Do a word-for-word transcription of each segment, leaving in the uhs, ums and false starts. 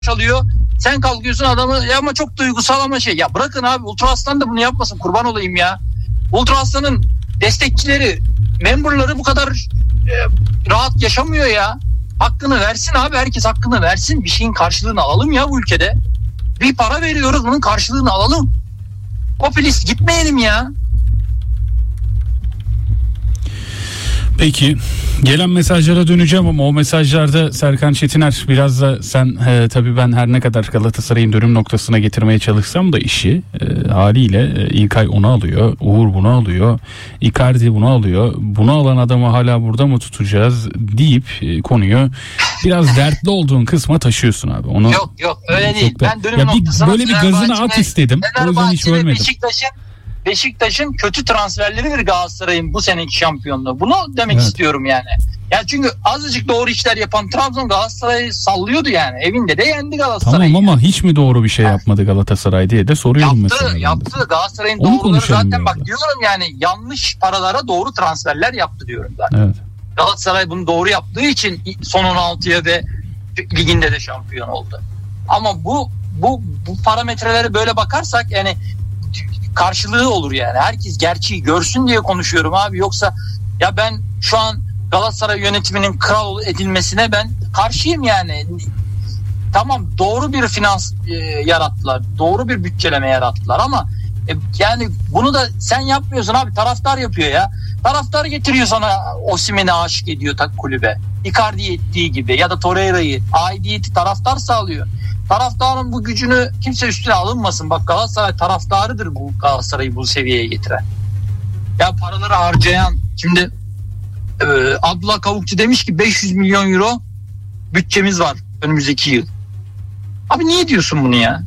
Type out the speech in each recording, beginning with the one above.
çalıyor. Sen kalkıyorsun adamı ya ama çok duygusal ama şey. Ya bırakın abi, Ultra Aslan da bunu yapmasın, kurban olayım ya. Ultra Aslan'ın destekçileri, memberları bu kadar e, rahat yaşamıyor ya. Hakkını versin abi, herkes hakkını versin. Bir şeyin karşılığını alalım ya bu ülkede. Bir para veriyoruz, bunun karşılığını alalım. Popülist gitmeyelim ya. Peki, gelen mesajlara döneceğim ama o mesajlarda Serkan Çetiner biraz da sen e, tabii ben her ne kadar Galatasaray'ın dönüm noktasına getirmeye çalışsam da işi e, haliyle e, İlkay onu alıyor, Uğur bunu alıyor, Icardi bunu alıyor, bunu alan adamı hala burada mı tutacağız deyip e, konuyu biraz dertli olduğun kısma taşıyorsun abi. Onu yok yok öyle değil. Da, ben dönüm ya noktasına bir, böyle bir gazını at istedim. O yüzden hiç bölmedim. Beşiktaş'ın Beşiktaş'ın kötü transferleridir Galatasaray'ın bu seneki şampiyonluğu. Bunu demek evet. istiyorum yani. Ya çünkü azıcık doğru işler yapan Trabzon Galatasaray'ı sallıyordu yani. Evinde de yendi Galatasaray'ı. Tamam ama hiç mi doğru bir şey yapmadı Galatasaray diye de soruyorum yaptı, mesela. Yaptı. Yaptı. Galatasaray'ın doğruları zaten bak diyorum yani, yanlış paralara doğru transferler yaptı diyorum zaten. Evet. Galatasaray bunu doğru yaptığı için son on altıya ve liginde de şampiyon oldu. Ama bu bu bu parametrelere böyle bakarsak yani karşılığı olur yani. Herkes gerçeği görsün diye konuşuyorum abi. Yoksa ya ben şu an Galatasaray yönetiminin kral edilmesine ben karşıyım yani. Tamam, doğru bir finans e, yarattılar. Doğru bir bütçeleme yarattılar ama e, yani bunu da sen yapmıyorsun abi. Taraftar yapıyor ya. Taraftar getiriyor sana, Osimhen'i aşık ediyor tak kulübe. Icardi'yi ettiği gibi ya da Torreira'yı, aidiyeti taraftar sağlıyor. Taraftarın bu gücünü kimse üstüne alınmasın. Bak Galatasaray taraftarıdır bu Galatasaray'ı bu seviyeye getiren. Ya paraları harcayan, şimdi e, Abdullah Kavukçu demiş ki beş yüz milyon euro bütçemiz var önümüzdeki yıl. Abi niye diyorsun bunu ya?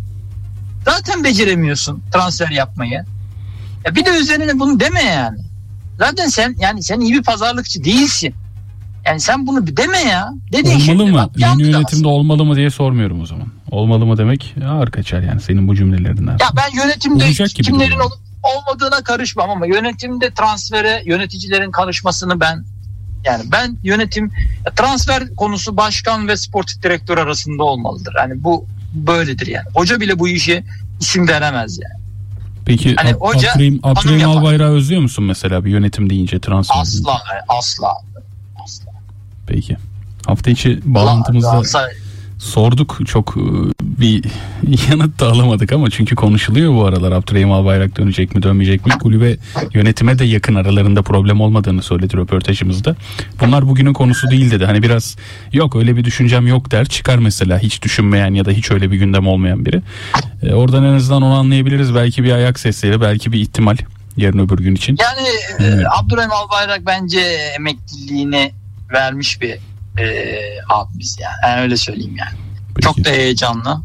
Zaten beceremiyorsun transfer yapmayı. Ya bir de üzerine bunu deme yani. Zaten sen yani sen iyi bir pazarlıkçı değilsin. Yani sen bunu bir deme ya. Dediğin olmalı mı? Bak, yeni yönetimde aslında olmalı mı diye sormuyorum o zaman. Olmalı mı demek ağır kaçar yani senin bu cümlelerinden. Ya ben yönetimde kimlerin olup olmadığına karışmam ama yönetimde transfere yöneticilerin karışmasını ben yani ben yönetim transfer konusu başkan ve sportif direktör arasında olmalıdır. Yani bu böyledir yani. Hoca bile bu işe isim veremez yani. Peki hani Abdurrahim, Abdurrahim Albayrak'ı özlüyor musun mesela bir yönetim deyince, transfer asla deyince? asla asla. Peki. Hafta içi bağlantımızda Allah, sorduk, çok bir yanıt da alamadık ama çünkü konuşuluyor bu aralar. Abdurrahim Albayrak dönecek mi dönmeyecek mi? Kulübe yönetime de yakın, aralarında problem olmadığını söyledi röportajımızda. Bunlar bugünün konusu değil dedi. Hani biraz yok öyle bir düşüncem yok der çıkar mesela, hiç düşünmeyen ya da hiç öyle bir gündem olmayan biri. E, oradan en azından onu anlayabiliriz. Belki bir ayak sesleri, belki bir ihtimal yarın öbür gün için. Yani evet. e, Abdurrahim Albayrak bence emekliliğini vermiş bir e, abimiz yani. yani öyle söyleyeyim yani. Peki. Çok da heyecanlı.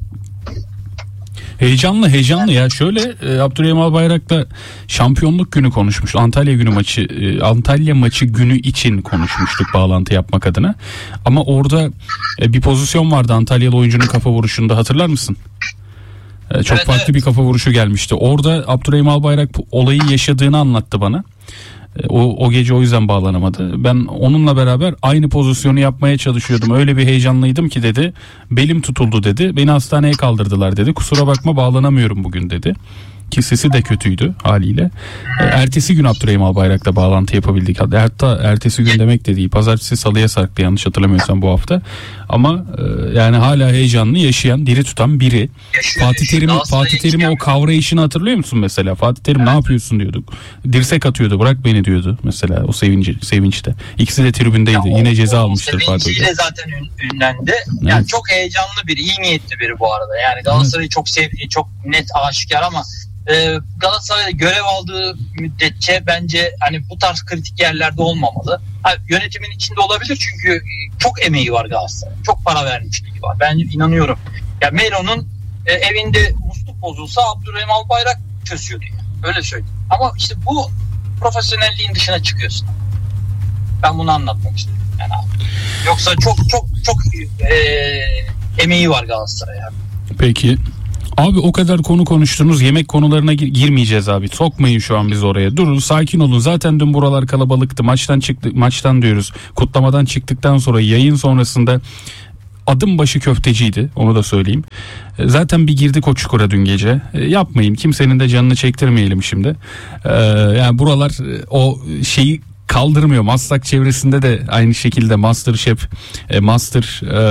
Heyecanlı heyecanlı ya şöyle e, Abdurrahim Albayrak'la şampiyonluk günü konuşmuş. Antalya günü maçı e, Antalya maçı günü için konuşmuştuk bağlantı yapmak adına. Ama orada e, bir pozisyon vardı Antalyalı oyuncunun kafa vuruşunda, hatırlar mısın? E, çok evet, farklı evet. bir kafa vuruşu gelmişti. Orada Abdurrahim Albayrak olayı yaşadığını anlattı bana. O, o gece o yüzden bağlanamadı. Ben onunla beraber aynı pozisyonu yapmaya çalışıyordum. Öyle bir heyecanlıydım ki dedi. Belim tutuldu dedi. Beni hastaneye kaldırdılar dedi. Kusura bakma bağlanamıyorum bugün dedi. Ki sesi de kötüydü haliyle. Ertesi gün Abdurrahim Albayrak'la bağlantı yapabildik. Hatta ertesi gün demek de değil. Pazartesi salıya sarktı yanlış hatırlamıyorsam bu hafta. Ama yani hala heyecanlı yaşayan, diri tutan biri. Yaşıyor, Fatih Terim'i Fatih Terim'i o kavrayışını hatırlıyor musun mesela? Fatih Terim evet. ne yapıyorsun diyorduk. Dirsek atıyordu, bırak beni diyordu mesela o sevinci sevinçte. İkisi de tribündeydi. Ya Yine o, ceza o almıştır Fatih Hoca. Zaten ünlendi. Yani evet. çok heyecanlı biri, iyi niyetli biri bu arada. Yani Galatasaray'ı evet. çok sevdiği, çok net aşikar ama Galatasaray'da görev aldığı müddetçe bence hani bu tarz kritik yerlerde olmamalı. Ha, yönetimin içinde olabilir çünkü çok emeği var Galatasaray'ın. Çok para vermişliği var. Ben inanıyorum. Ya Melo'nun e, evinde musluk bozulsa Abdurrahim Albayrak çözüyordu yani. Öyle söyleyeyim. Ama işte bu profesyonelliğin dışına çıkıyorsun. Ben bunu anlatmak istiyorum. Yani abi. Yoksa çok çok çok e, emeği var Galatasaray'a. Peki. Abi o kadar konu konuştunuz, yemek konularına gir- girmeyeceğiz abi. Sokmayın şu an biz oraya. Durun, sakin olun. Zaten dün buralar kalabalıktı. Maçtan çıktı, maçtan diyoruz. Kutlamadan çıktıktan sonra yayın sonrasında adım başı köfteciydi, onu da söyleyeyim. E, zaten bir girdik o çukura dün gece. E, yapmayın, kimsenin de canını çektirmeyelim şimdi. E, yani buralar e, o şeyi kaldırmıyor. Maslak çevresinde de aynı şekilde MasterChef, e, Master e,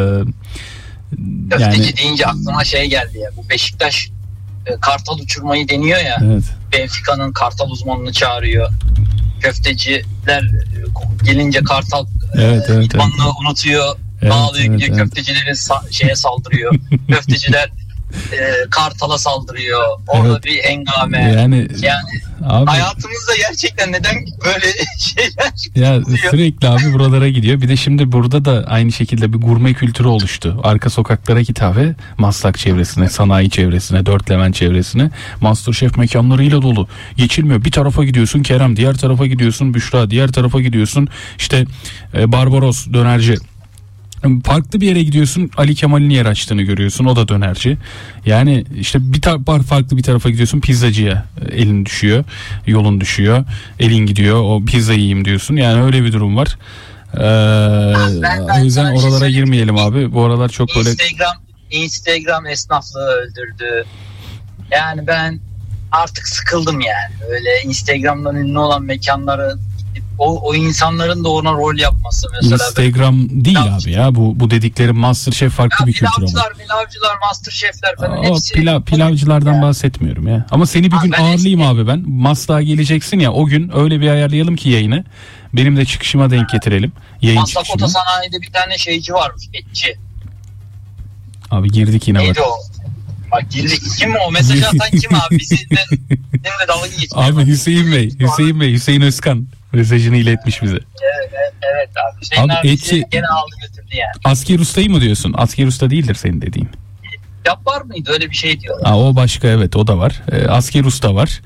köfteci yani... deyince aklıma şey geldi ya. Bu Beşiktaş e, kartal uçurmayı deniyor ya. Evet. Benfica'nın kartal uzmanını çağırıyor. Köfteciler e, gelince kartal evet, e, evet, idmanını evet. unutuyor. Evet, Dağılıyor evet, gidiyor. evet. Köftecilerin sa- şeye saldırıyor. Köfteciler e, kartala saldırıyor. Orada Evet. bir hengame. Yani, yani abi, hayatımızda gerçekten neden böyle şeyler ya oluyor? sürekli abi buralara gidiyor. Bir de şimdi burada da aynı şekilde bir gurme kültürü oluştu. Arka sokaklara hitabe, Maslak çevresine, sanayi çevresine, Dört Levent çevresine MasterChef mekanlarıyla dolu. Geçilmiyor. Bir tarafa gidiyorsun Kerem, diğer tarafa gidiyorsun Büşra, diğer tarafa gidiyorsun işte e, Barbaros dönerci. Farklı bir yere gidiyorsun, Ali Kemal'in yer açtığını görüyorsun, o da dönerci. Yani işte bir tar- farklı bir tarafa gidiyorsun, pizzacıya elin düşüyor, yolun düşüyor, elin gidiyor, o pizza yiyeyim diyorsun. Yani öyle bir durum var. Ee, ben, ben o yüzden şey oralara girmeyelim abi. Bu aralar çok böyle... Instagram, Instagram esnaflığı öldürdü. Yani ben artık sıkıldım yani. Öyle Instagram'dan ünlü olan mekanları, o, o insanların da ona rol yapması mesela. Instagram ben, değil pilav, abi ya, bu bu dediklerim MasterChef farklı ya bir kültür ama. Pilavcılar, pilavcılar, MasterChef'ler falan O hepsi. pilav, pilavcılardan ya. bahsetmiyorum ya. Ama seni bir ha, gün ağırlayayım abi ben. Maslak'a geleceksin ya, o gün öyle bir ayarlayalım ki yayını. Benim de çıkışıma denk getirelim. Yayın Maslak çıkışıma. Otosanayide bir tane şeyci varmış, etçi. Abi girdik yine Neydi bak. o? Bak girdik. Kim o? Mesaj atan kim abi? Bizimle, bizimle dalga geçmiyor. Abi Hüseyin Bey, Hüseyin Bey, Hüseyin Özkan mesajını iletmiş bize. Evet, evet, evet abi. Hüseyin Abi abi etçi- bizi gene aldı götürdü yani. Asker ustayı mı diyorsun? Asker usta değildir senin dediğin. Yapar mıydı? Öyle bir şey diyor. Aa, o başka, evet, o da var. Ee, asker usta var.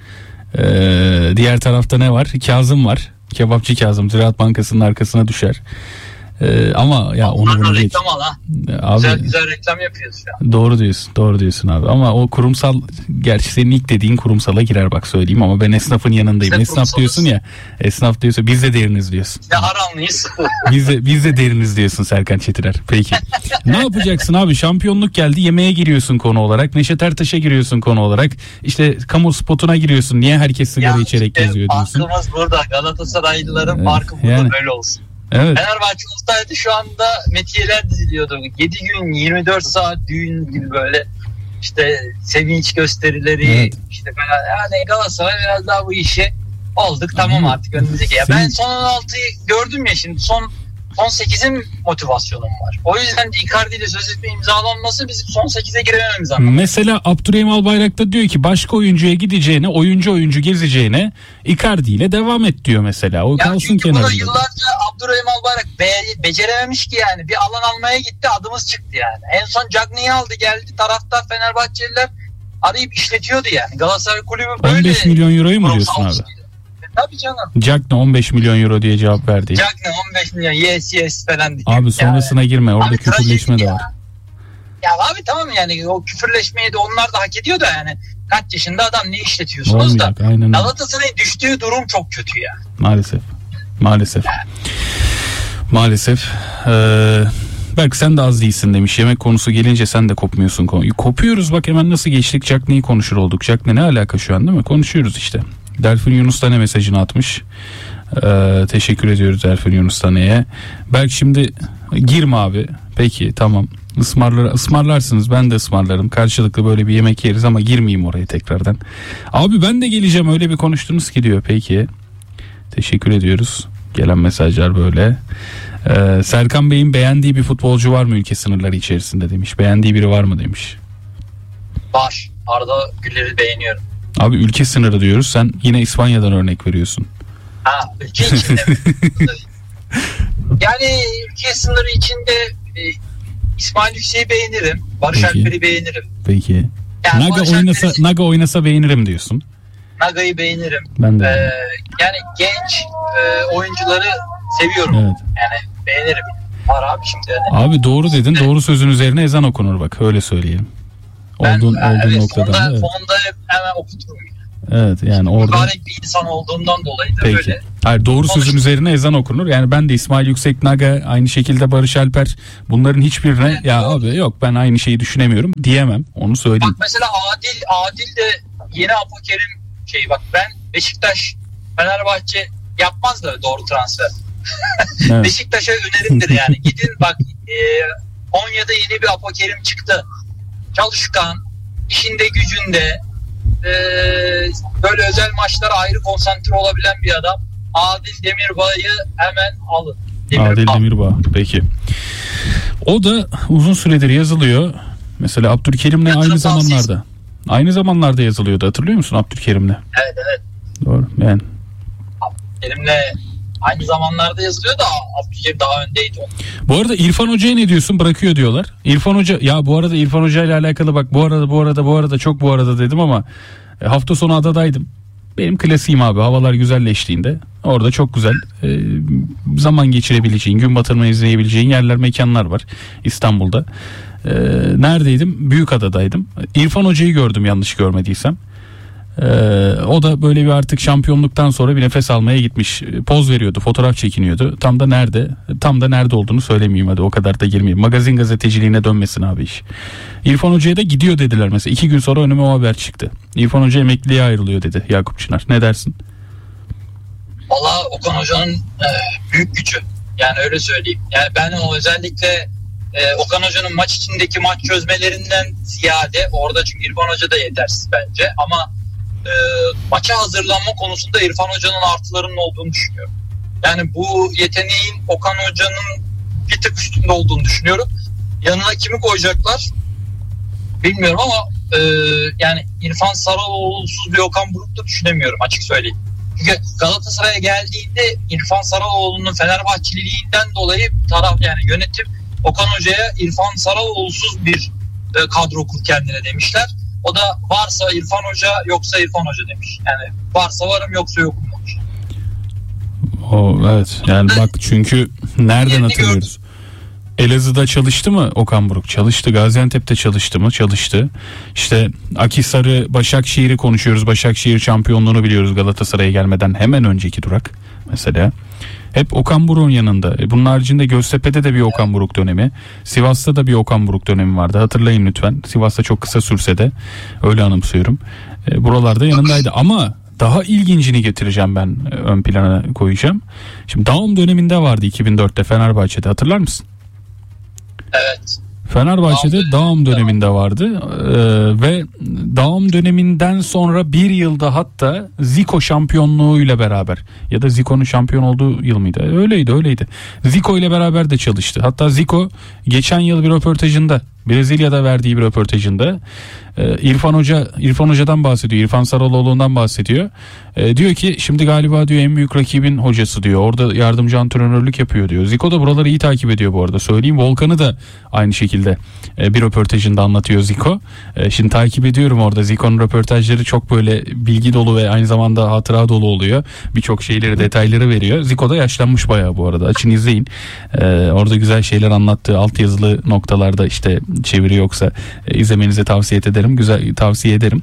Ee, diğer tarafta ne var? Kazım var. Kebapçı Kazım. Ziraat Bankası'nın arkasına düşer. Ee, ama ya onu bunu geç. Reklam al ha. Abi, Güzel güzel reklam yapıyoruz şu an. doğru diyorsun. Doğru diyorsun abi. Ama o kurumsal, gerçi senin ilk dediğin kurumsala girer bak söyleyeyim, ama ben esnafın yanındayım. Biz de Esnaf kurumsalız. diyorsun ya. Esnaf diyorsa biz de deriniz diyorsun. Ne haramlıyız. Biz de, biz de deriniz diyorsun Serkan Çetiner. Peki. Ne yapacaksın abi? Şampiyonluk geldi. Yemeğe giriyorsun konu olarak. Neşet Ertaş'a giriyorsun konu olarak. İşte kamu spotuna giriyorsun. Niye herkes sigara içerek işte geziyor diyorsun. farkımız burada. Galatasaraylıların Evet, farkı burada yani. böyle olsun. Evet. Fenerbahçe olsaydı şu anda metiyeler diziliyordu. yedi gün yirmi dört saat düğün gibi böyle işte sevinç gösterileri, Evet. işte falan. Yani Galatasaray biraz daha bu işi olduk tamam Ama artık önümüzdeki. Ya senin- ben son on altıyı gördüm ya, şimdi son son sekizin motivasyonum var. O yüzden de Icardi ile sözleşme imzalanması bizim son sekize girememiz anlamına. Mesela Abdurrahim Albayrak da diyor ki başka oyuncuya gideceğine, oyuncu oyuncu gezeceğine Icardi ile devam et diyor mesela. O Ya kalsın çünkü bunu kenarında. yıllarca Abdurrahim Albayrak be- becerememiş ki yani. Bir alan almaya gitti, adımız çıktı yani. En son Cagney'i aldı geldi, taraftar Fenerbahçeliler arayıp işletiyordu yani. Galatasaray kulübü böyle. on beş milyon euroyu mu diyorsun kurumsal abi? şeydi. E, tabii canım. Cagney on beş milyon euro diye cevap verdi. Cagney on beş milyon yes yes falan diye. Abi sonrasına yani. girme, orada Abi küfürleşme de trajedi var. ya. Ya abi tamam yani o küfürleşmeyi de onlar da hak ediyor da yani. Kaç yaşında adam, ne işletiyorsunuz Olmayacak, da. aynen öyle. Galatasaray'ın düştüğü durum çok kötü ya. Maalesef. Maalesef. Maalesef. Ee, belki sen de az değilsin demiş. Yemek konusu gelince sen de kopmuyorsun. Kopuyoruz bak, hemen nasıl geçtik. Cagney'i konuşur olduk. Cagney ne alaka şu an değil mi? Konuşuyoruz işte. Delfin Yunus da ne mesajını atmış. Ee, teşekkür ediyoruz Delfin Yunus Tane'ye. Belki şimdi girme abi. Peki tamam. Ismarlar, ısmarlarsınız, ben de ısmarlarım. Karşılıklı böyle bir yemek yeriz ama girmeyeyim oraya tekrardan. Abi ben de geleceğim, öyle bir konuştunuz ki diyor. Peki. Teşekkür ediyoruz. Gelen mesajlar böyle. Ee, Serkan Bey'in beğendiği bir futbolcu var mı ülke sınırları içerisinde demiş. Beğendiği biri var mı demiş. Var. Arda Güler'i beğeniyorum. Abi ülke sınırı diyoruz. Sen yine İspanya'dan örnek veriyorsun. Ha, ülke içinde. Yani ülke sınırı içinde e, İsmail Yüksek'i beğenirim. Barış Peki. Alper'i beğenirim. Peki. Yani Naga Barış oynasa Alper'i- Naga oynasa beğenirim diyorsun. Naga'yı beğenirim. Ben de. Ee, yani genç e, oyuncuları seviyorum. Evet. Yani beğenirim. Var abi şimdi. Yani. Abi doğru dedin. Doğru sözün üzerine ezan okunur bak. Öyle söyleyelim. Ben, Olduğun, yani olduğun evet, noktadan. fonda, Evet. fonda hep hemen okuturum. Evet yani orada. Mübarek bir insan olduğumdan dolayı da Peki. böyle. Hayır, doğru sözün Konuştum. üzerine ezan okunur. Yani ben de İsmail Yükseknaga, aynı şekilde Barış Alper, bunların hiçbirine evet, ya doğru. Abi yok ben aynı şeyi düşünemiyorum diyemem. Onu söyleyeyim. Bak mesela Adil Adil de yeni Apoker'in şeyi, bak ben Beşiktaş Fenerbahçe yapmaz da doğru transfer. Evet. Beşiktaş'a önerimdir yani. Gidin bak e, Konya'da yeni bir Apoker'im çıktı. Çalışkan, işinde gücünde, e, böyle özel maçlara ayrı konsantre olabilen bir adam. Adil Demirbağ'ı hemen alın. Demirbağ. Adil Demirbağ peki. O da uzun süredir yazılıyor. Mesela Abdülkerim'le Yatırım aynı zamanlarda. Aynı zamanlarda yazılıyordu, hatırlıyor musun Abdülkerim'le? Evet evet. Doğru yani. Abdülkerim'le aynı zamanlarda yazılıyor da Abdülkerim daha öndeydi o. Bu arada İrfan Hoca'ya ne diyorsun? Bırakıyor diyorlar. İrfan Hoca, ya bu arada İrfan Hoca ile alakalı bak bu arada bu arada bu arada çok bu arada dedim ama hafta sonu adadaydım. Benim klasiğim abi, havalar güzelleştiğinde orada çok güzel e, zaman geçirebileceğin, gün batırma izleyebileceğin yerler, mekanlar var İstanbul'da. E, neredeydim? Büyükada'daydım. İrfan Hoca'yı gördüm yanlış görmediysem. Ee, o da böyle bir artık şampiyonluktan sonra bir nefes almaya gitmiş. Poz veriyordu, fotoğraf çekiniyordu. Tam da nerede? Tam da nerede olduğunu söylemeyeyim, hadi o kadar da girmeyeyim. Magazin gazeteciliğine dönmesin abi iş. İrfan Hoca'ya da gidiyor dediler mesela. İki gün sonra önüme o haber çıktı. İrfan Hoca emekliliğe ayrılıyor dedi Yakup Çınar. Ne dersin? Valla Okan Hoca'nın e, büyük gücü. Yani öyle söyleyeyim. Yani ben o özellikle e, Okan Hoca'nın maç içindeki maç çözmelerinden ziyade orada, çünkü İrfan Hoca da yetersiz bence ama E, maça hazırlanma konusunda İrfan Hoca'nın artılarının olduğunu düşünüyorum. Yani bu yeteneğin Okan Hoca'nın bir tık üstünde olduğunu düşünüyorum. Yanına kimi koyacaklar bilmiyorum ama e, yani İrfan Sarıoğlu'suz bir Okan Buruk da düşünemiyorum, açık söyleyeyim. Çünkü Galatasaray'a geldiğinde İrfan Sarıoğlu'nun Fenerbahçeliliğinden dolayı taraf, yani yönetim Okan Hoca'ya İrfan Sarıoğlu'suz bir e, kadro kur kendine demişler. O da varsa İrfan Hoca, yoksa İrfan Hoca demiş. Yani varsa varım, yoksa yokum demiş. O evet. Yani bak çünkü nereden hatırlıyoruz? Elazığ'da çalıştı mı Okan Buruk? Çalıştı. Gaziantep'te çalıştı mı? Çalıştı. İşte Akhisar'ı, Başakşehir'i konuşuyoruz. Başakşehir şampiyonluğunu biliyoruz Galatasaray'a gelmeden hemen önceki durak mesela. Hep Okan Buruk'un yanında. Bunun haricinde Göztepe'de de bir Okan Buruk dönemi. Sivas'ta da bir Okan Buruk dönemi vardı. Hatırlayın lütfen. Sivas'ta çok kısa sürse de öyle anımsıyorum. E, buralarda yanındaydı ama daha ilgincini getireceğim, ben ön plana koyacağım. Şimdi Daum döneminde vardı iki bin dörtte Fenerbahçe'de, hatırlar mısın? Evet. Fenerbahçe'de Daum döneminde vardı ee, ve Daum döneminden sonra bir yılda hatta Zico şampiyonluğuyla beraber, ya da Zico'nun şampiyon olduğu yıl mıydı? Öyleydi öyleydi. Zico ile beraber de çalıştı. Hatta Zico geçen yıl bir röportajında, Brezilya'da verdiği bir röportajında e, İrfan Hoca İrfan Hoca'dan bahsediyor. İrfan Sarıoğlu'ndan bahsediyor. E, diyor ki şimdi galiba diyor en büyük rakibin hocası diyor. Orada yardımcı antrenörlük yapıyor diyor. Zico da buraları iyi takip ediyor bu arada. Söyleyeyim, Volkan'ı da aynı şekilde e, bir röportajında anlatıyor Zico. E, şimdi takip ediyorum orada. Zico'nun röportajları çok böyle bilgi dolu ve aynı zamanda hatıra dolu oluyor. Birçok şeyleri, detayları veriyor. Zico da yaşlanmış bayağı bu arada. Açın izleyin. E, orada güzel şeyler anlattığı altyazılı noktalarda, işte çeviri yoksa e, izlemenizi tavsiye ederim. Güzel tavsiye ederim.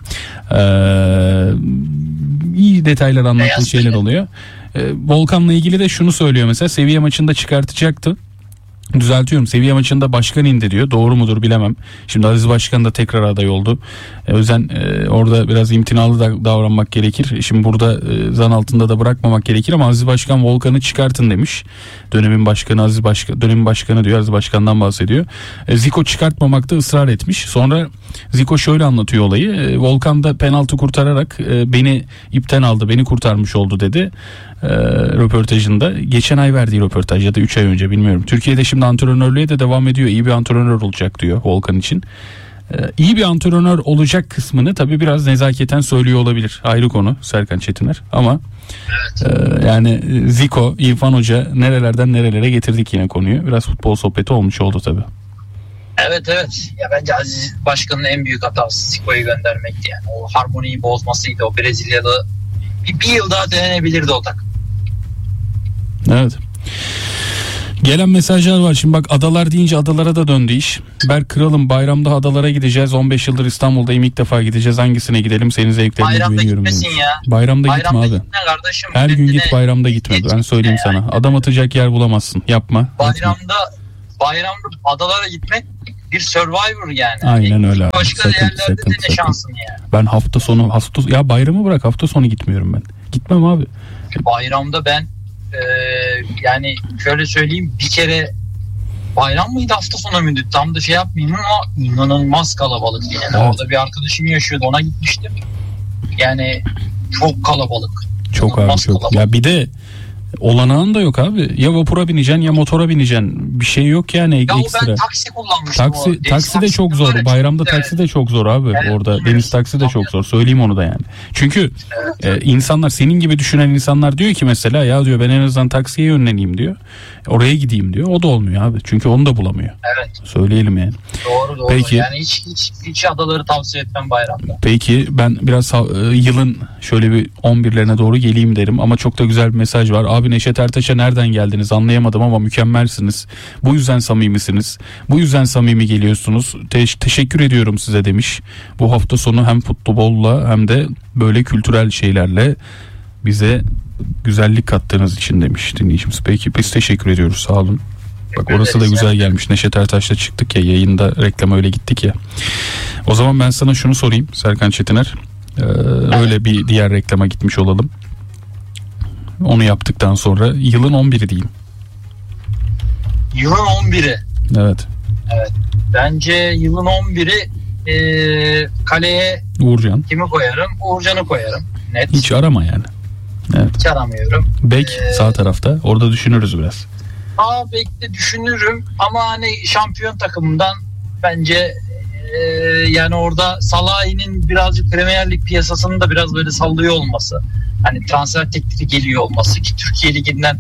Ee, iyi detaylar anlattığı Beyaz şeyler böyle oluyor. Ee, Volkan'la ilgili de şunu söylüyor mesela, seviye maçında çıkartacaktı. Düzeltiyorum, seviye maçında başkan indi diyor. Doğru mudur bilemem. Şimdi Aziz Başkan da tekrar aday oldu. E, o yüzden e, orada biraz imtinalı da davranmak gerekir. Şimdi burada e, zan altında da bırakmamak gerekir ama Aziz Başkan Volkan'ı çıkartın demiş. Dönemin başkanı Aziz Başkan, dönemin başkanı diyor, Aziz Başkan'dan bahsediyor. E, Zico çıkartmamakta ısrar etmiş. Sonra Zico şöyle anlatıyor olayı. E, Volkan da penaltı kurtararak e, beni ipten aldı, beni kurtarmış oldu dedi. E, röportajında. Geçen ay verdiği röportaj ya da üç ay önce, bilmiyorum. Türkiye'de şimdi antrenörlüğe de devam ediyor. İyi bir antrenör olacak diyor Volkan için. Ee, iyi bir antrenör olacak kısmını tabii biraz nezaketen söylüyor olabilir. Ayrı konu Serkan Çetiner. Ama evet. e, yani Zico, İrfan Hoca nerelerden nerelere getirdik yine konuyu. Biraz futbol sohbeti olmuş oldu tabii. Evet evet. Ya bence Aziz Başkan'ın en büyük hatası Zico'yu göndermekti yani. O harmoniyi bozmasıydı. O Brezilyalı bir, bir yıl daha denenebilirdi o takım. Evet. Gelen mesajlar var. Şimdi bak, adalar deyince adalara da döndü iş. Berk Kralım, bayramda adalara gideceğiz. on beş yıldır İstanbul'dayım, ilk defa gideceğiz. Hangisine gidelim? Senin zevklerine bayramda güveniyorum. Bayramda gitmesin ya. Bayramda, bayramda gitme abi. Gitme kardeşim. Her gün git, bayramda gitme. Ben söyleyeyim sana. Yani. Adam atacak yer bulamazsın. Yapma. Bayramda gitme. bayramda adalara gitmek bir survivor yani. Aynen öyle abi. Başka sakın, yerlerde sakın, de ne sakın. şansın yani. Ben hafta sonu hafta ya bayramı bırak, hafta sonu gitmiyorum ben. Gitmem abi. Bayramda ben e, yani şöyle söyleyeyim, bir kere bayram mıydı hafta sonu muydu tam da şey yapmayayım ama inanılmaz kalabalık yani. Evet. Orada bir arkadaşım yaşıyordu, ona gitmiştim. Yani çok kalabalık. Çok abi çok. Kalabalık. Ya bir de olanağın da yok abi. Ya vapura bineceksin ya motora bineceksin. Bir şey yok yani ya ekstra. Ben taksi kullanmıştım. Taksi, o. taksi de çok zor. Öyle. Bayramda evet. Taksi de çok zor abi. Evet. Orada deniz taksi de çok zor. Söyleyeyim onu da yani. Çünkü evet. e, insanlar, senin gibi düşünen insanlar diyor ki mesela, ya diyor ben en azından taksiye yönleneyim diyor. Oraya gideyim diyor. O da olmuyor abi. Çünkü onu da bulamıyor. Evet. Söyleyelim yani. Doğru doğru. Peki, yani hiç, hiç, hiç adaları tavsiye etmem bayramda. Peki ben biraz e, yılın şöyle bir on birlerine doğru geleyim derim. Ama çok da güzel bir mesaj var. Abi Neşet Ertaş'a nereden geldiniz anlayamadım ama mükemmelsiniz. Bu yüzden samimisiniz. Bu yüzden samimi geliyorsunuz. Te- teşekkür ediyorum size demiş. Bu hafta sonu hem futbolla hem de böyle kültürel şeylerle bize güzellik kattığınız için demiş dinleyicimiz. Peki biz teşekkür ediyoruz, sağ olun. Bak orası da güzel gelmiş. Neşet Ertaş'la çıktık ya yayında, reklama öyle gittik ya. O zaman ben sana şunu sorayım Serkan Çetiner. Ee, öyle bir diğer reklama gitmiş olalım. Onu yaptıktan sonra yılın on biri diyeyim. Yılın on biri. Evet. Evet. Bence yılın on biri e, kaleye Uğurcan. Kimi koyarım? Uğurcan'ı koyarım. Net. Hiç arama yani. Evet. Hiç aramıyorum. Bek ee, sağ tarafta. Orada düşünürüz biraz. Sağ bekte düşünürüm ama hani şampiyon takımından bence e, yani orada Salah'ın birazcık Premier Lig piyasasını da biraz böyle sallıyor olması. Hani transfer teklifi geliyor olması ki Türkiye Ligi'nden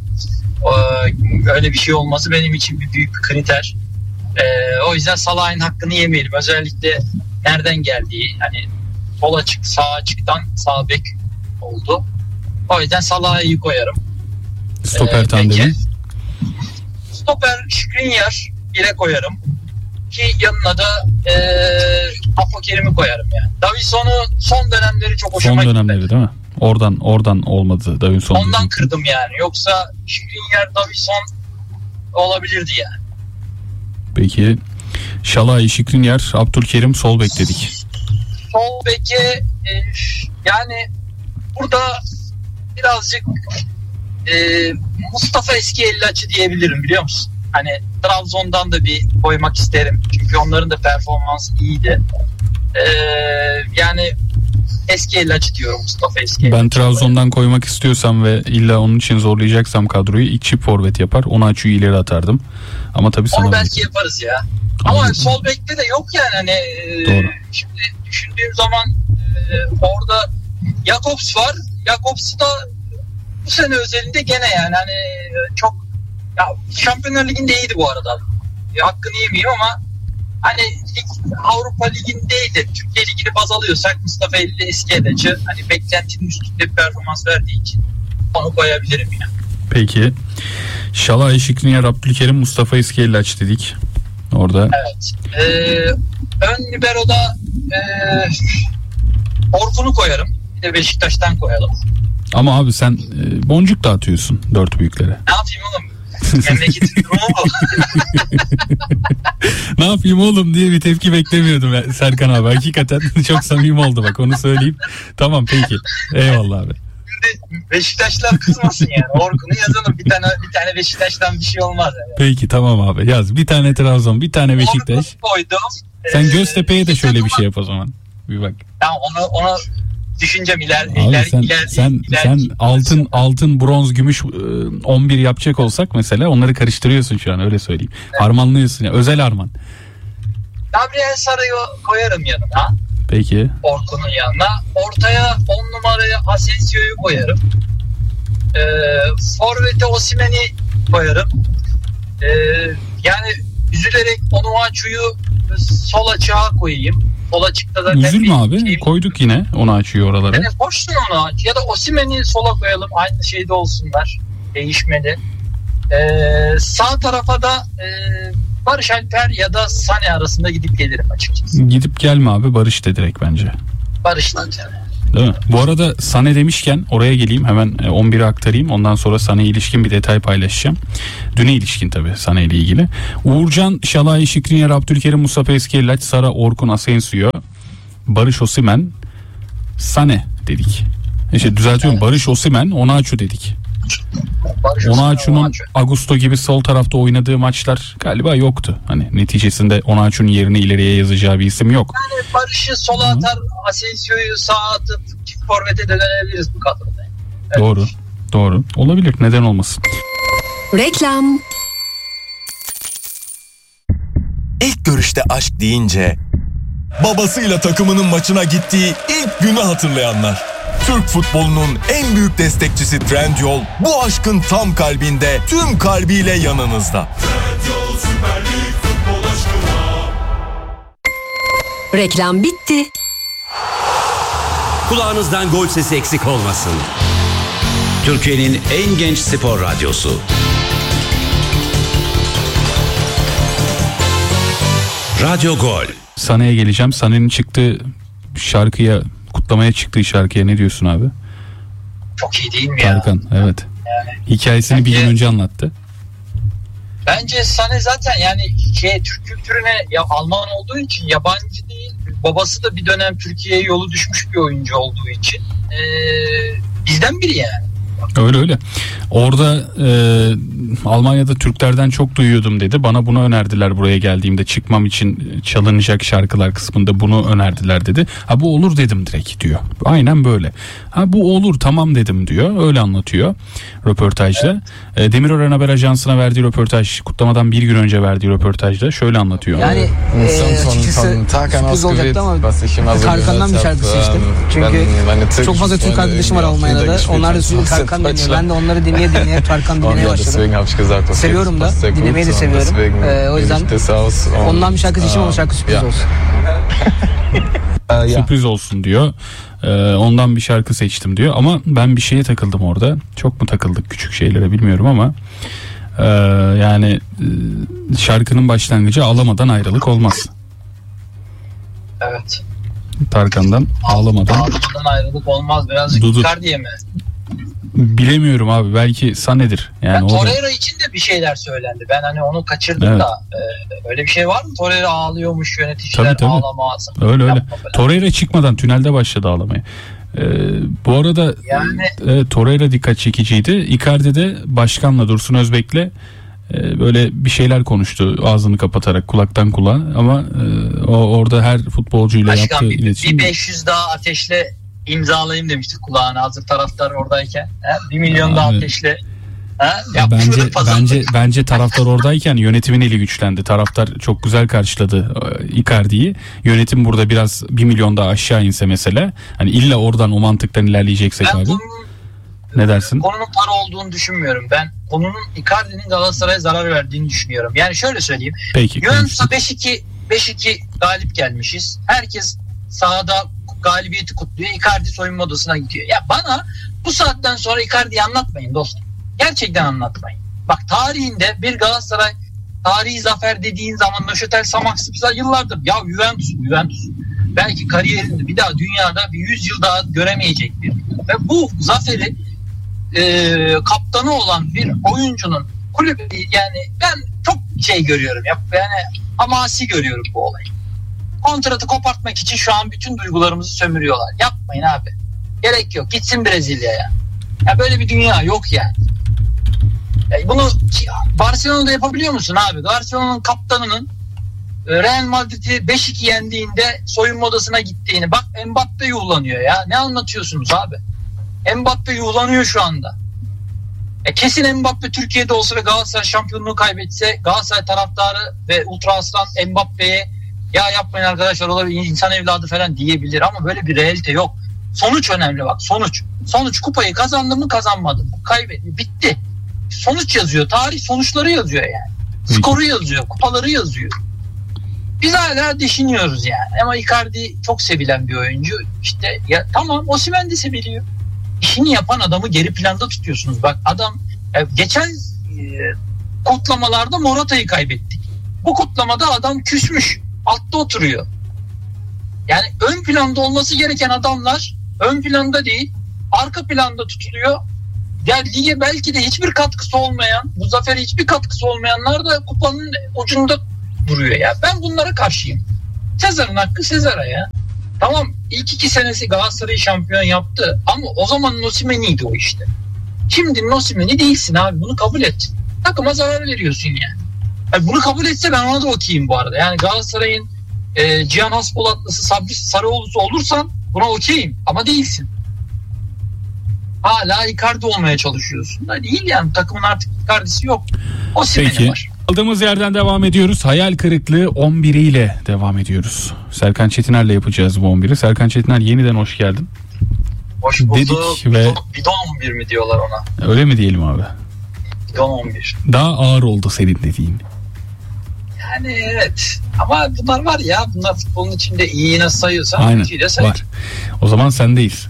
e, öyle bir şey olması benim için bir büyük bir kriter. E, o yüzden Salah'ın hakkını yemeyelim. Özellikle nereden geldiği, hani sol açık sağ açıktan sağ bek oldu. O yüzden Salah'ı iyi koyarım. Stoper e, tandemi. Stoper Skriniar bire koyarım. Ki yanına da e, Apokerim'i koyarım yani. Davidson'u son dönemleri çok hoşuma gitti. Son dönemleri değil mi? Oradan oradan olmadı Davidson. Ondan kırdım yani. Yoksa Skriniar, Davidson olabilirdi yani. Peki Şalay, Skriniar, Abdülkerim sol bek dedik. Sol beke e, yani burada birazcık e, Mustafa Eskiyellaç'ı diyebilirim, biliyor musun? Hani Trabzon'dan da bir koymak isterim. Çünkü onların da performansı iyiydi. E, yani Eskiyellaç diyorum, Mustafa Eskiyellaç. Ben Trabzon'dan koymak istiyorsam ve illa onun için zorlayacaksam kadroyu, ilk çift forvet yapar. Onu açıyı ileri atardım. Ama tabii sana... Onu belki bir... yaparız ya. Ama Anladım. Sol bekte de yok yani. Hani, Doğru. E, şimdi düşündüğüm zaman e, orada Jakobs var. Jakobs da bu sene özelinde gene yani hani çok ya, Şampiyonlar Ligi'nde iyiydi bu arada. Ya, hakkını yemeyeyim ama hani lig, Avrupa Ligi'ndeydi. Türkiye Ligi'ni baz alıyorsak Mustafa Elli Eskiyellaç'ı hani beklentinin üstünde bir performans verdiği için onu koyabilirim yani. Peki. Şalay, Skriniar, Abdülkerim, Mustafa Eskiyellaç dedik. Orada. Evet. Ee, ön libero'da e, Orkun'u koyarım. Bir de Beşiktaş'tan koyalım. Ama abi sen e, boncuk dağıtıyorsun dört büyüklere. Ne yapayım oğlum? Memleketin durumu bu. Ne yapayım oğlum diye bir tepki beklemiyordum ben, Serkan abi. Hakikaten çok samimi oldu bak, onu söyleyeyim. Tamam peki. Eyvallah abi. Beşiktaşlar kızmasın yani. Orkun'u yazalım. Bir tane bir tane Beşiktaş'tan bir şey olmaz yani. Peki tamam abi yaz. Bir tane Trabzon, bir tane Beşiktaş. Koydum. Sen Göztepe'ye de şöyle bir şey yap o zaman. Bir bak. Tamam, onu onu düşüneceğim iler abi iler sen iler. sen, iler, sen iler, altın iler. altın bronz gümüş on bir yapacak olsak mesela onları karıştırıyorsun şu an, öyle söyleyeyim. Evet. Harmanlıyorsun ya, özel harman. Gabriel Sarı'yı koyarım yanına. Peki. Orkun'un yanına. Ortaya on numaraya Asensio'yu koyarım. Ee, Forvet'e Osimhen'i koyarım. Ee, yani üzülerek Onuachu'yu sol açığa koyayım. Sol açıkta da... Üzülme abi. Şeyim, koyduk yine onu açıyor oralara. Yani boşsun onu aç. Ya da Osimhen'i sola koyalım. Aynı şeyde olsunlar. Değişmeli. Ee, sağ tarafa da e, Barış Alper ya da Sané arasında gidip gelirim açıkçası. Gidip gelme abi, Barış de direkt bence. Barış'tan canım. Değil mi? Bu arada Sané demişken oraya geleyim, hemen on bire aktarayım. Ondan sonra Sané'ye ilişkin bir detay paylaşacağım. Düne ilişkin tabii Sané ile ilgili. Uğurcan, Şalay, Şikrinyar, Abdülkerim, Mustafa Eskiyelaç, Sara, Orkun, Asensio, Barış Osimhen, Sané dedik. İşte düzeltiyorum, evet. Barış Osimhen, Onaçu dedik. Onaçu'nun Augusto gibi sol tarafta oynadığı maçlar galiba yoktu. Hani neticesinde Onaçu'nun yerine ileriye yazacağı bir isim yok. Yani Barış'ı sola atar, Asensio'yu sağa atıp çift forvete de dönebiliriz bu kadroda. Evet. Doğru. Doğru. Olabilir. Neden olmasın? Reklam. İlk görüşte aşk deyince babasıyla takımının maçına gittiği ilk günü hatırlayanlar. Türk futbolunun en büyük destekçisi Trendyol bu aşkın tam kalbinde, tüm kalbiyle yanınızda. Trendyol Süper Lig futbol aşkına. Reklam bitti. Kulağınızdan gol sesi eksik olmasın. Türkiye'nin en genç spor radyosu. Radyo Gol. Sané'ye geleceğim. Sané'nin çıktığı şarkıya, kutlamaya çıktığı şarkıya ne diyorsun abi? Çok iyi değil mi Tarkan, ya? Evet. Yani, hikayesini bence, bir gün önce anlattı. Bence Sané zaten yani şey, Türk kültürüne ya, Alman olduğu için yabancı değil. Babası da bir dönem Türkiye'ye yolu düşmüş bir oyuncu olduğu için ee, bizden biri yani. Öyle öyle. Orada e, Almanya'da Türklerden çok duyuyordum dedi. Bana bunu önerdiler buraya geldiğimde. Çıkmam için çalınacak şarkılar kısmında bunu önerdiler dedi. Ha bu olur dedim direkt diyor. Aynen böyle. Ha bu olur tamam dedim diyor. Öyle anlatıyor röportajda. Evet. Demirören Haber Ajansı'na verdiği röportaj, kutlamadan bir gün önce verdiği röportajda şöyle anlatıyor. Yani e, açıkçası sürpriz olacaktı ama Tarkan'dan bir şarkı seçtim. Çünkü çok fazla Türk arkadaşım var Almanya'da da. Onlar da sürekli Tarkan dinliyor. Ben de onları dinleye dinleye Tarkan dinlemeye başladım. Seviyorum da. Dinlemeyi de seviyorum. Ee, o yüzden ondan bir şarkı seçim ama şarkı sürpriz olsun. Sürpriz olsun diyor. Ee, ondan bir şarkı seçtim diyor. Ama ben bir şeye takıldım orada. Çok mu takıldık küçük şeylere bilmiyorum ama e, yani e, şarkının başlangıcı ağlamadan ayrılık olmaz. Evet. Tarkan'dan ağlamadan. Ağlamadan ayrılık olmaz. Birazcık Dudu. Çıkar diye mi? Bilemiyorum abi, belki Sané'dir. Yani Torreira da... için de bir şeyler söylendi. Ben hani onu kaçırdım evet. da e, öyle bir şey var mı? Torreira ağlıyormuş, yöneticiler tabii, tabii. ağlamaz. Öyle öyle. Torreira çıkmadan tünelde başladı ağlamaya. Ee, bu arada yani... e, Torreira dikkat çekiciydi. Icardi de başkanla, Dursun Özbek'le e, böyle bir şeyler konuştu ağzını kapatarak, kulaktan kulağa, ama e, o orada her futbolcuyla Başkan, yaptığı bir, iletişim. Bir beş yüz daha ateşle imzalayayım demiştik kulağına hazır taraftar oradayken. He? bir milyon daha ateşle. He? Bence bence bence taraftar oradayken yönetimin eli güçlendi. Taraftar çok güzel karşıladı Icardi'yi. Yönetim burada biraz bir milyon daha aşağı inse mesela. Hani illa oradan o mantıktan ilerleyeceksek ben abi. Konunun, ne dersin? Konunun para olduğunu düşünmüyorum. Ben konunun Icardi'nin Galatasaray'a zarar verdiğini düşünüyorum. Yani şöyle söyleyeyim. Peki. Juventus'a beş iki galip gelmişiz. Herkes sahada galibiyeti kutluyor. Icardi soyunma odasına gidiyor. Ya bana bu saatten sonra Icardi'yi anlatmayın dostum. Gerçekten anlatmayın. Bak tarihinde bir Galatasaray tarihi zafer dediğin zaman Nöşetel Samaksızlar yıllardır ya Juventus, Juventus belki kariyerinde bir daha dünyada bir yüz yıl daha göremeyecek bir. Ve bu zaferi e, kaptanı olan bir oyuncunun kulübü, yani ben çok şey görüyorum. Ya, yani hamasi görüyorum bu olayı. Kontratı kopartmak için şu an bütün duygularımızı sömürüyorlar. Yapmayın abi. Gerek yok. Gitsin Brezilya'ya. Ya böyle bir dünya yok yani. yani. Bunu Barcelona'da yapabiliyor musun abi? Barcelona'nın kaptanının Real Madrid'i beş iki yendiğinde soyunma odasına gittiğini. Bak Mbappe yuhlanıyor ya. Ne anlatıyorsunuz abi? Mbappe yuhlanıyor şu anda. E kesin Mbappe Türkiye'de olsa ve Galatasaray şampiyonluğu kaybetse Galatasaray taraftarı ve Ultra Aslan Mbappe'ye ya yapmayın arkadaşlar, olabilir, insan evladı falan diyebilir ama böyle bir realite yok. Sonuç önemli, bak sonuç. Sonuç, kupayı kazandı mı kazanmadı mı? Kaybetti, bitti. Sonuç yazıyor, tarih sonuçları yazıyor yani. Skoru yazıyor, kupaları yazıyor. Biz hala düşünüyoruz yani. Ama Icardi çok sevilen bir oyuncu. İşte ya tamam, Osimhen de seviliyor. İşini yapan adamı geri planda tutuyorsunuz. Bak adam geçen kutlamalarda Morata'yı kaybettik. Bu kutlamada adam küsmüş. Altta oturuyor. Yani ön planda olması gereken adamlar ön planda değil, arka planda tutuluyor. Yani lige belki de hiçbir katkısı olmayan, bu zafere hiçbir katkısı olmayanlar da kupanın ucunda duruyor ya. Ben bunlara karşıyım. Sezar'ın hakkı Sezar'a ya. Tamam, ilk iki senesi Galatasaray'ı şampiyon yaptı ama o zaman Osimhen'iydi o işte. Şimdi Osimhen'i değilsin abi, bunu kabul et. Takıma zarar veriyorsun yani. yani. Bunu kabul etse ben ona da okeyim bu arada. Yani Galatasaray'ın e, Cihan Haspolatlısı, Sabri Sarıoğlu'su olursan buna okeyim ama değilsin. Hala Icardi olmaya çalışıyorsun. Da değil yani, takımın artık Icardi'si yok. Osimhen'i var. Aldığımız yerden devam ediyoruz. Hayal kırıklığı on biriyle devam ediyoruz. Serkan Çetiner'le yapacağız bu on biri. Serkan Çetiner, yeniden hoş geldin. Hoş bulduk. Dedik ve... Bidon, bidon on bir mi diyorlar ona? Öyle mi diyelim abi? Bidon on bir. Daha ağır oldu senin dediğin. Yani evet. Ama bunlar var ya. Bunlar futbolun içinde iyi nasıl sayıyorsan. Aynen var. O zaman sendeyiz.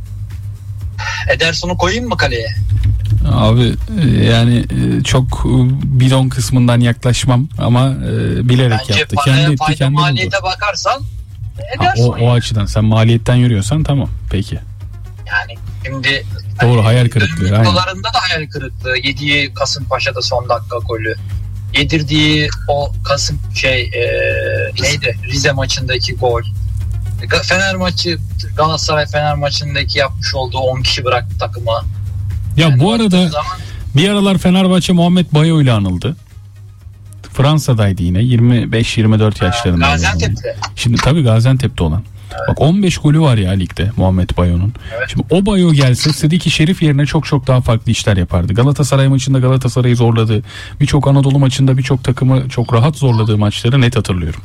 Ederson'u koyayım mı kaleye? Abi yani çok bidon kısmından yaklaşmam ama bilerek bence yaptı. Bence kendi fayda kendi maliyete buldu. Bakarsan Ederson. O, o açıdan sen maliyetten yürüyorsan tamam peki. Yani şimdi doğru, hani, hayal kırıklığı. Dolarında da hayal kırıklığı. Yediği Kasımpaşa'da son dakika golü. Yedirdiği o Kasım şey e, neydi? Rize maçındaki gol. Fener maçı, Galatasaray Fener maçındaki yapmış olduğu on kişi bıraktı takıma. Ya yani bu arada zaman... bir aralar Fenerbahçe Muhammed Bayo ile anıldı. Fransa'daydı yine, yirmi beş yirmi dört yaşlarında. Gaziantep'te. Şimdi tabii Gaziantep'te olan. Evet. Bak on beş golü var ya ligde Muhammed Bayo'nun. Evet. Şimdi o Bayo gelse Sıdiki Şerif yerine çok çok daha farklı işler yapardı. Galatasaray maçında Galatasaray'ı zorladı. Birçok Anadolu maçında birçok takımı çok rahat zorladığı maçları net hatırlıyorum.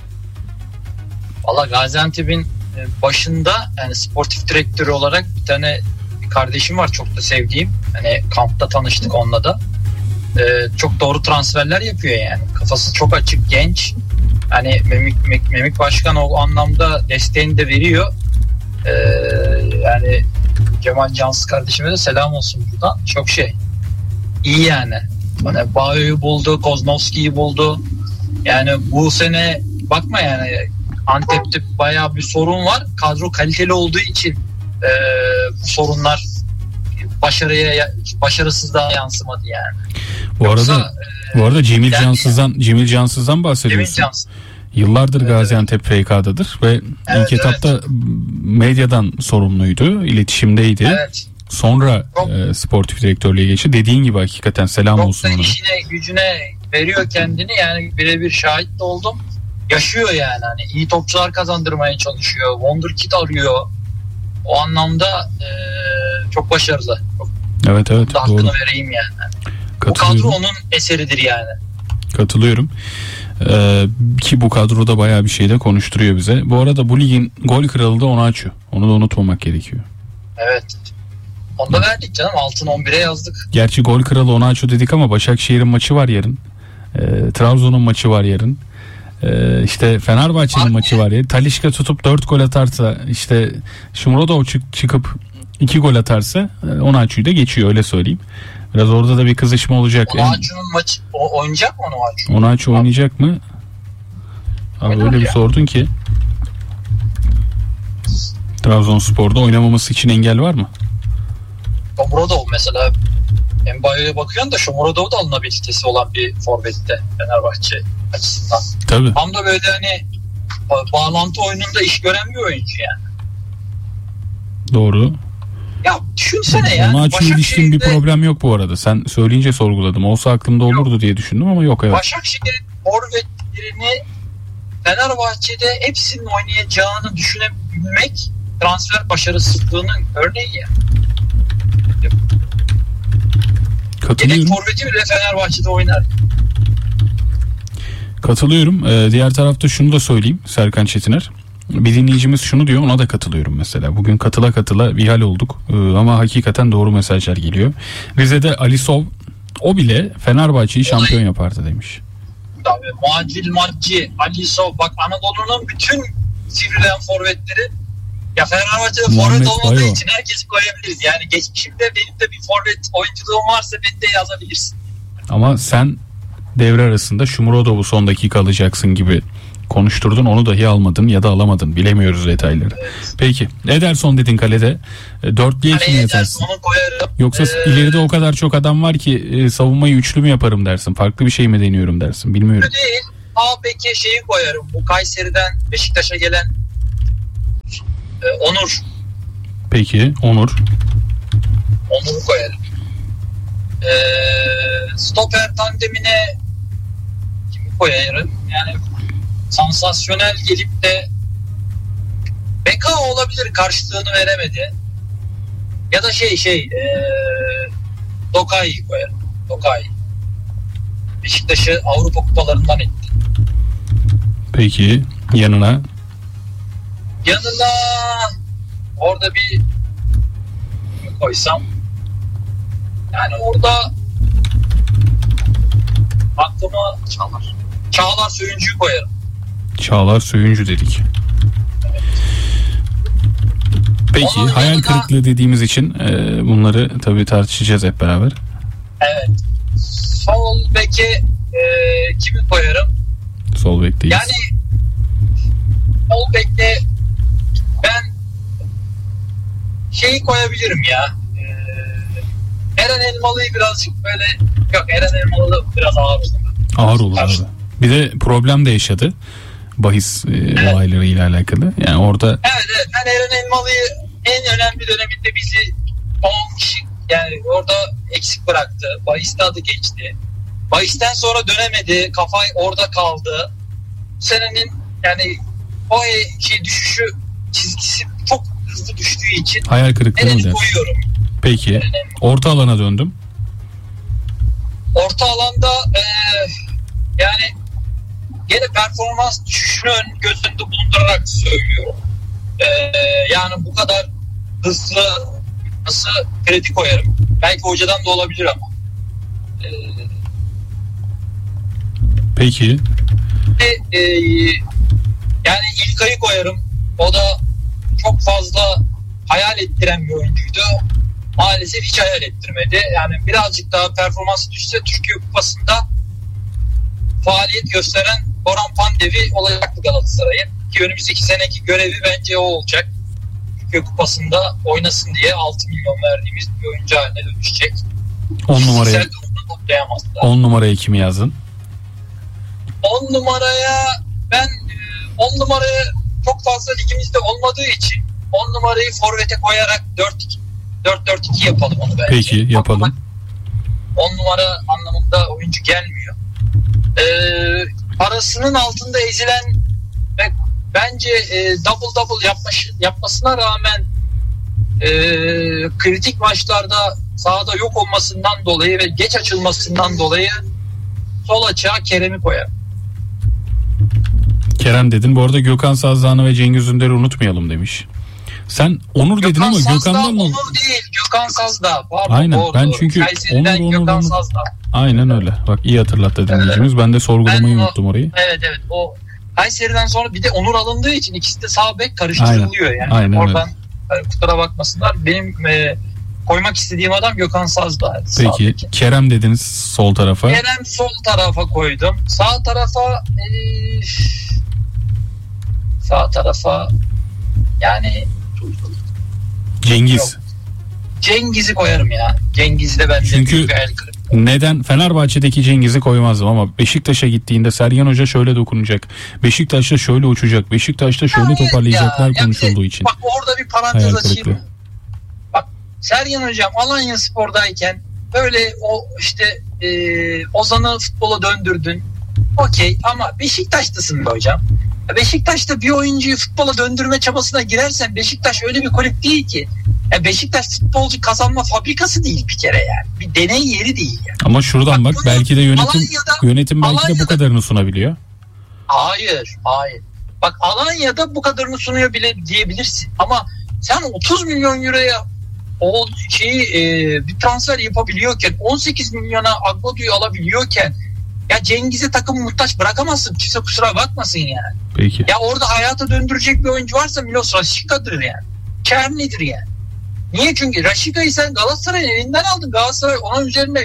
Valla Gaziantep'in başında yani sportif direktörü olarak bir tane bir kardeşim var, çok da sevdiğim. Hani kampta tanıştık onunla da. Ee, çok doğru transferler yapıyor yani. Kafası çok açık, genç. Hani Memik, Memik, Memik Başkan o anlamda desteğini de veriyor. Ee, yani Cemal Cansız kardeşime de selam olsun buradan. Çok şey. İyi yani. Hani Bayo'yu buldu, Koznovski'yi buldu. Yani bu sene bakma yani Antep'te bayağı bir sorun var. Kadro kaliteli olduğu için e, bu sorunlar başarıya başarısızlığa yansımadı yani. Bu Yoksa, arada e, bu arada Cemil Cansız'dan yani, Cemil Cansız'dan bahsediyorsun. Cemil Cansız. Yıllardır evet, Gaziantep evet. F K'dadır ve evet, ilk etapta evet. medyadan sorumluydu, iletişimdeydi. Evet. Sonra e, sportif direktörlüğe geçti. Dediğin gibi hakikaten selam çok olsun ona. Çok işine gücüne veriyor kendini, yani birebir şahit de oldum. Yaşıyor yani, hani iyi topçular kazandırmaya çalışıyor. Wonderkid arıyor. O anlamda e, çok başarılı. Evet evet. Hakkını doğru. vereyim yani. Bu kadro onun eseridir yani. Katılıyorum. Ee, ki bu kadroda bayağı bir şey de konuşturuyor bize. Bu arada bu ligin gol kralı da Onaçu. Onu da unutmamak gerekiyor. Evet. Onu da verdik canım. Altın on bire yazdık. Gerçi gol kralı Onaçu dedik ama Başakşehir'in maçı var yarın. Ee, Trabzon'un maçı var yarın. Ee, işte Fenerbahçe'nin Abi. maçı var ya. Talisca tutup dört gol atarsa, işte Şumurodov çık- çıkıp iki gol atarsa Onaçu'yu da geçiyor, öyle söyleyeyim. Biraz orada da bir kızışma olacak. Onaçu'nun maçı o, oynayacak mı Onaçu? Onaçu oynayacak mı? Abi öyle bir sordun ki. Trabzonspor'da oynamaması için engel var mı? Şumurodov mesela, Mbaye'ye bakıyorsun da Şumurodov da alınabilitesi olan bir forvette Fenerbahçe açısından. Tabii. Tam da böyle hani bağlantı oyununda iş gören bir oyuncu yani. Doğru. Ya düşünsene ya. Onaçu'ya ilişkin bir problem yok bu arada. Sen söyleyince sorguladım. Olsa aklımda olurdu yok. diye düşündüm ama yok. Evet. Başakşehir'in forvetlerini Fenerbahçe'de hepsinin oynayacağını düşünebilmek transfer başarısızlığının örneği ya. Katılıyorum. Gerek forveti bile Fenerbahçe'de oynar. Katılıyorum. Ee, diğer tarafta şunu da söyleyeyim Serkan Çetiner. Bir dinleyicimiz şunu diyor, ona da katılıyorum mesela. Bugün katıla katıla bir hal olduk ee, ama hakikaten doğru mesajlar geliyor. Rize'de Alisov, o bile Fenerbahçe'yi şampiyon yapardı demiş. Tabii Muadil Macci, Alisov, bak Anadolu'nun bütün sivrilen forvetleri ya Fenerbahçe'de forvet olmadığı Bayo. için herkesi koyabiliriz. Yani geçmişimde benim de bir forvet oyunculuğum varsa beni de yazabilirsin. Ama sen devre arasında Shomurodov'u son dakika alacaksın gibi konuşturdun, onu dahi almadın ya da alamadın, bilemiyoruz detayları. Evet. Peki Ederson dedin kalede, dörtlüye kim yatarsın? Yoksa ee, ileride o kadar çok adam var ki e, savunmayı üçlü mü yaparım dersin, farklı bir şey mi deniyorum dersin, bilmiyorum. Üçlü değil, A peki şeyi koyarım, bu Kayseri'den Beşiktaş'a gelen e, Onur. Peki Onur. Onur'u koyarım. E, stoper tandemine kimi koyarım? Yani sansasyonel gelip de Beka olabilir, karşılığını veremedi. Ya da şey şey ee, Dokai'yi koyarım. Dokai. Beşiktaş'ı Avrupa kupalarından etti. Peki yanına? Yanına orada bir koysam, yani orada aklıma Çağlar. Çağlar Söyüncü'yü koyarım. Çağlar Söyüncü dedik. Evet. Peki onun hayal yanında, kırıklığı dediğimiz için e, bunları tabii tartışacağız hep beraber. Evet. Sol beke e, kimi koyarım? Sol bekteyiz. Yani sol bekte ben şeyi koyabilirim ya. E, Eren Elmalı'yı birazcık böyle, yok Eren Elmalı biraz ağır olur. Ağır olur abi. Bir de problem de yaşadı. Bahis e, evet. olayları ile alakalı. Yani orada. Evet evet. Ben Eren Elmalı'yı en önemli döneminde bizi on kişi yani orada eksik bıraktı. Bahis'te adı geçti. Bahis'ten sonra dönemedi. Kafa orada kaldı. Bu senenin yani o şey düşüşü çizgisi çok hızlı düştüğü için hayal kırıklığı mı dersin? Koyuyorum. Peki. Orta alana döndüm. Orta alanda e, yani gene performans düşüşünü göz önünde bulundurarak söylüyorum. Ee, yani bu kadar hızlı nasıl kredi koyarım? Belki hocadan da olabilir ama. Ee, Peki. E, e, yani İlkay'ı koyarım. O da çok fazla hayal ettiren bir oyuncuydu. Maalesef hiç hayal ettirmedi. Yani birazcık daha performansı düşse Türkiye Kupası'nda faaliyet gösteren Boran Pandevi olacaktı Galatasaray'ın. Ki önümüzdeki seneki görevi bence o olacak. Türkiye Kupası'nda oynasın diye altı milyon verdiğimiz bir oyuncu haline dönüşecek. on numaraya on numaraya kimi yazdın? on numaraya ben on numaraya çok fazla ligimizde olmadığı için on numarayı forvete koyarak dört dört iki yapalım onu bence. Peki yapalım. on numara anlamında oyuncu gelmiyor. Ee, parasının altında ezilen ve bence e, double double yapmış, yapmasına rağmen e, kritik maçlarda sahada yok olmasından dolayı ve geç açılmasından dolayı sol açığa Kerem'i koyar. Kerem dedin. Bu arada Gökhan Sazdağ'ını ve Cengiz Ünder'i unutmayalım demiş. Sen Onur Gökhan dedin ama Sazdağ, Gökhan'dan mı? Onur değil, Gökhan Sazdağ. Pardon, aynen. Doğru, ben doğru. çünkü Kayseri'den Onur, Gökhan Onur, Sazdağ. Aynen öyle. Bak iyi hatırlattı dinleyicimiz. Ben de sorgulamayı ben o, unuttum orayı. Evet evet. O Kayseri'den sonra bir de Onur alındığı için ikisi de sağ bek karıştırılıyor aynen. Yani. Aynen oradan öyle. Kusura bakmasınlar. Benim e, koymak istediğim adam Gökhan Sazdağ. Peki Kerem dediniz sol tarafa. Kerem sol tarafa koydum. Sağ tarafa e, sağ tarafa yani Cengiz. Yok. Cengiz'i koyarım ya. Cengiz de bence çünkü neden Fenerbahçe'deki Cengiz'i koymazdım ama Beşiktaş'a gittiğinde Sergen Hoca şöyle dokunacak. Beşiktaş'ta şöyle uçacak. Beşiktaş'ta şöyle ya toparlayacaklar ya, konuşulduğu için. Bak orada bir parantez açayım. Bak Sergen Hocam Alanya Spor'dayken böyle o işte e, Ozan'ı futbola döndürdün. Okey ama Beşiktaş'tasın be hocam. Beşiktaş'ta bir oyuncuyu futbola döndürme çabasına girersen Beşiktaş öyle bir kulüp değil ki. Ya Beşiktaş futbolcu kazanma fabrikası değil bir kere yani. Bir deney yeri değil yani. Ama şuradan bak, bak belki de yönetim Alanya'da, yönetim belki Alanya'da, de bu kadarını sunabiliyor. Hayır, hayır. Bak Alanya'da bu kadarını sunuyor bile diyebilirsin. Ama sen otuz milyon euroya o şeyi e, bir transfer yapabiliyorken on sekiz milyona Agbodu'yu alabiliyorken ya Cengiz'e takım muhtaç bırakamazsın. Kimse kusura bakmasın yani. Peki. Ya orada hayata döndürecek bir oyuncu varsa Milos Raşika'dır yani. Çerni'dir yani. Niye? Çünkü Raşika'yı sen Galatasaray'ın elinden aldın. Galatasaray ona üzerine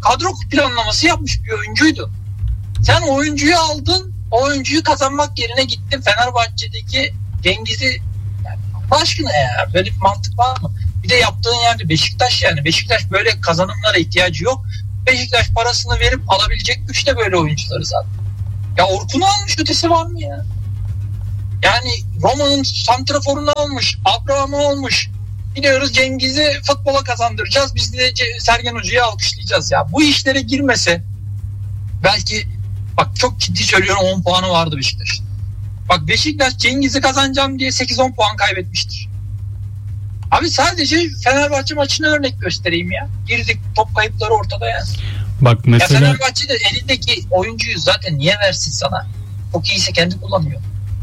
kadro planlaması yapmış bir oyuncuydu. Sen oyuncuyu aldın, o oyuncuyu kazanmak yerine gittin Fenerbahçe'deki Cengiz'i, yani Allah aşkına ya, böyle bir mantık var mı? Bir de yaptığın yerde Beşiktaş, yani Beşiktaş böyle kazanımlara ihtiyacı yok. Beşiktaş parasını verip alabilecek güçte böyle oyuncuları zaten. Ya Orkun'u almış, ötesi var mı ya? Yani Roma'nın santraforunu almış, Abraham'ı almış. Biliyoruz Cengiz'i futbola kazandıracağız. Biz de Sergen Hoca'yı alkışlayacağız. Ya bu işlere girmese belki, bak çok ciddi söylüyorum, on puanı vardı Beşiktaş'ın. Bak Beşiktaş Cengiz'i kazanacağım diye sekiz on puan kaybetmiştir. Abi sadece Fenerbahçe maçını örnek göstereyim ya. Girdik, top kayıpları ortada ya. Bak mesela... Ya Fenerbahçe de elindeki oyuncuyu zaten niye versin sana? Çok iyiyse kendi kullanıyor.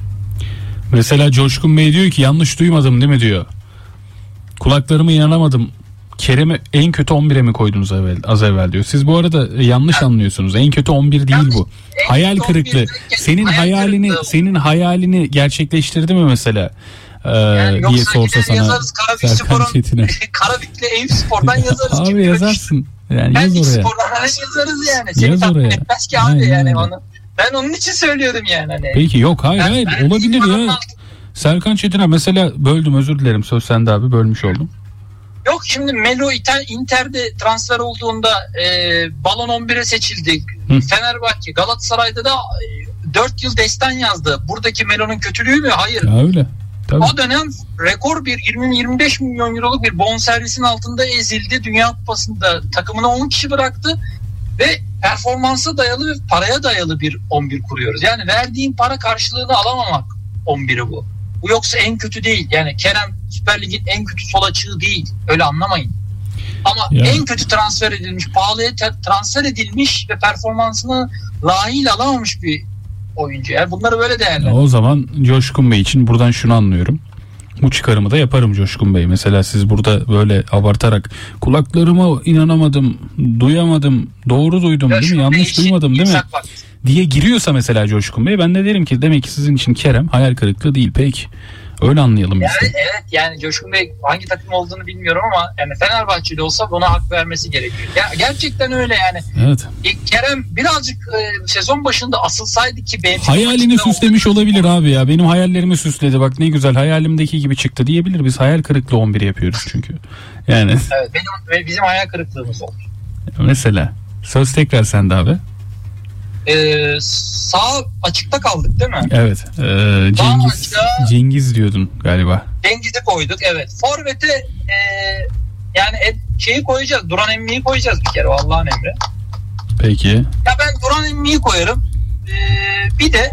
Mesela Coşkun Bey diyor ki yanlış duymadım değil mi diyor. Kulaklarıma inanamadım. Kerem'i en kötü on bire mi koydunuz evvel, az evvel diyor. Siz bu arada yanlış yani, anlıyorsunuz. En kötü on bir değil yanlış, bu. Hayal kırıklığı. Senin hayal hayalini kırıklığı. senin hayalini gerçekleştirdi mi mesela? Ee, yani diye sorsa sana yazarız, Serkan Çetin'e. Karabük'le Eyüp Spor'dan yazarız. Abi yazarsın. Yani ben yaz oraya. Spor'dan yazarız yani. Seni yaz tatmin oraya. etmez ki abi yani öyle. Onu. Ben onun için söylüyordum yani. Hani. Peki yok hayır ben, hayır ben olabilir ya. Anladım. Serkan Çetin'e mesela böldüm, özür dilerim, söz sende abi, bölmüş oldum. Yok şimdi Melo Inter'de transfer olduğunda e, Balon on bire seçildi. Hı. Fenerbahçe Galatasaray'da da e, dört yıl destan yazdı. Buradaki Melo'nun kötülüğü mü? Hayır. Ya öyle. Tabii. O dönem rekor bir yirmi yirmi beş milyon euroluk bir bonservisin altında ezildi. Dünya Kupası'nda takımına on kişi bıraktı ve performansa dayalı ve paraya dayalı bir on bir kuruyoruz. Yani verdiğin para karşılığını alamamak on biri bu. Bu yoksa en kötü değil. Yani Kerem Süper Lig'in en kötü sol açığı değil. Öyle anlamayın. Ama yani en kötü transfer edilmiş, pahalıya transfer edilmiş ve performansını layığıyla alamamış bir oyuncu. Yani bunları böyle değerlendiriyor. O zaman Coşkun Bey için buradan şunu anlıyorum. Bu çıkarımı da yaparım Coşkun Bey. Mesela siz burada böyle abartarak kulaklarıma inanamadım, duyamadım, doğru duydum Coşkun değil mi? Yanlış duymadım değil mi? Var. Diye giriyorsa mesela Coşkun Bey, ben de derim ki demek ki sizin için Kerem hayal kırıklığı değil. Peki. Öyle anlayalım yani, işte. Evet yani Coşkun Bey hangi takım olduğunu bilmiyorum ama yani Fenerbahçeli olsa buna hak vermesi gerekiyor. Ya, gerçekten öyle yani. Evet. E, Kerem birazcık e, sezon başında asılsaydı ki benim hayalini süslemiş oldu. Olabilir abi ya. Benim hayallerimi süsledi. Bak ne güzel hayalimdeki gibi çıktı diyebilir. Biz hayal kırıklığı on bir yapıyoruz çünkü. Yani. Evet benim bizim hayal kırıklığımız oldu. Mesela söz tekrar sende abi. Ee, sağ açıkta kaldık değil mi? Evet. E, Cengiz, açığa, Cengiz diyordun galiba. Cengiz'i koyduk evet. Forvet'e e, yani et, şeyi koyacağız. Duran Emmi'yi koyacağız bir kere. Allah'ın emri. Peki. Ya ben Duran Emmi'yi koyarım. Ee, bir de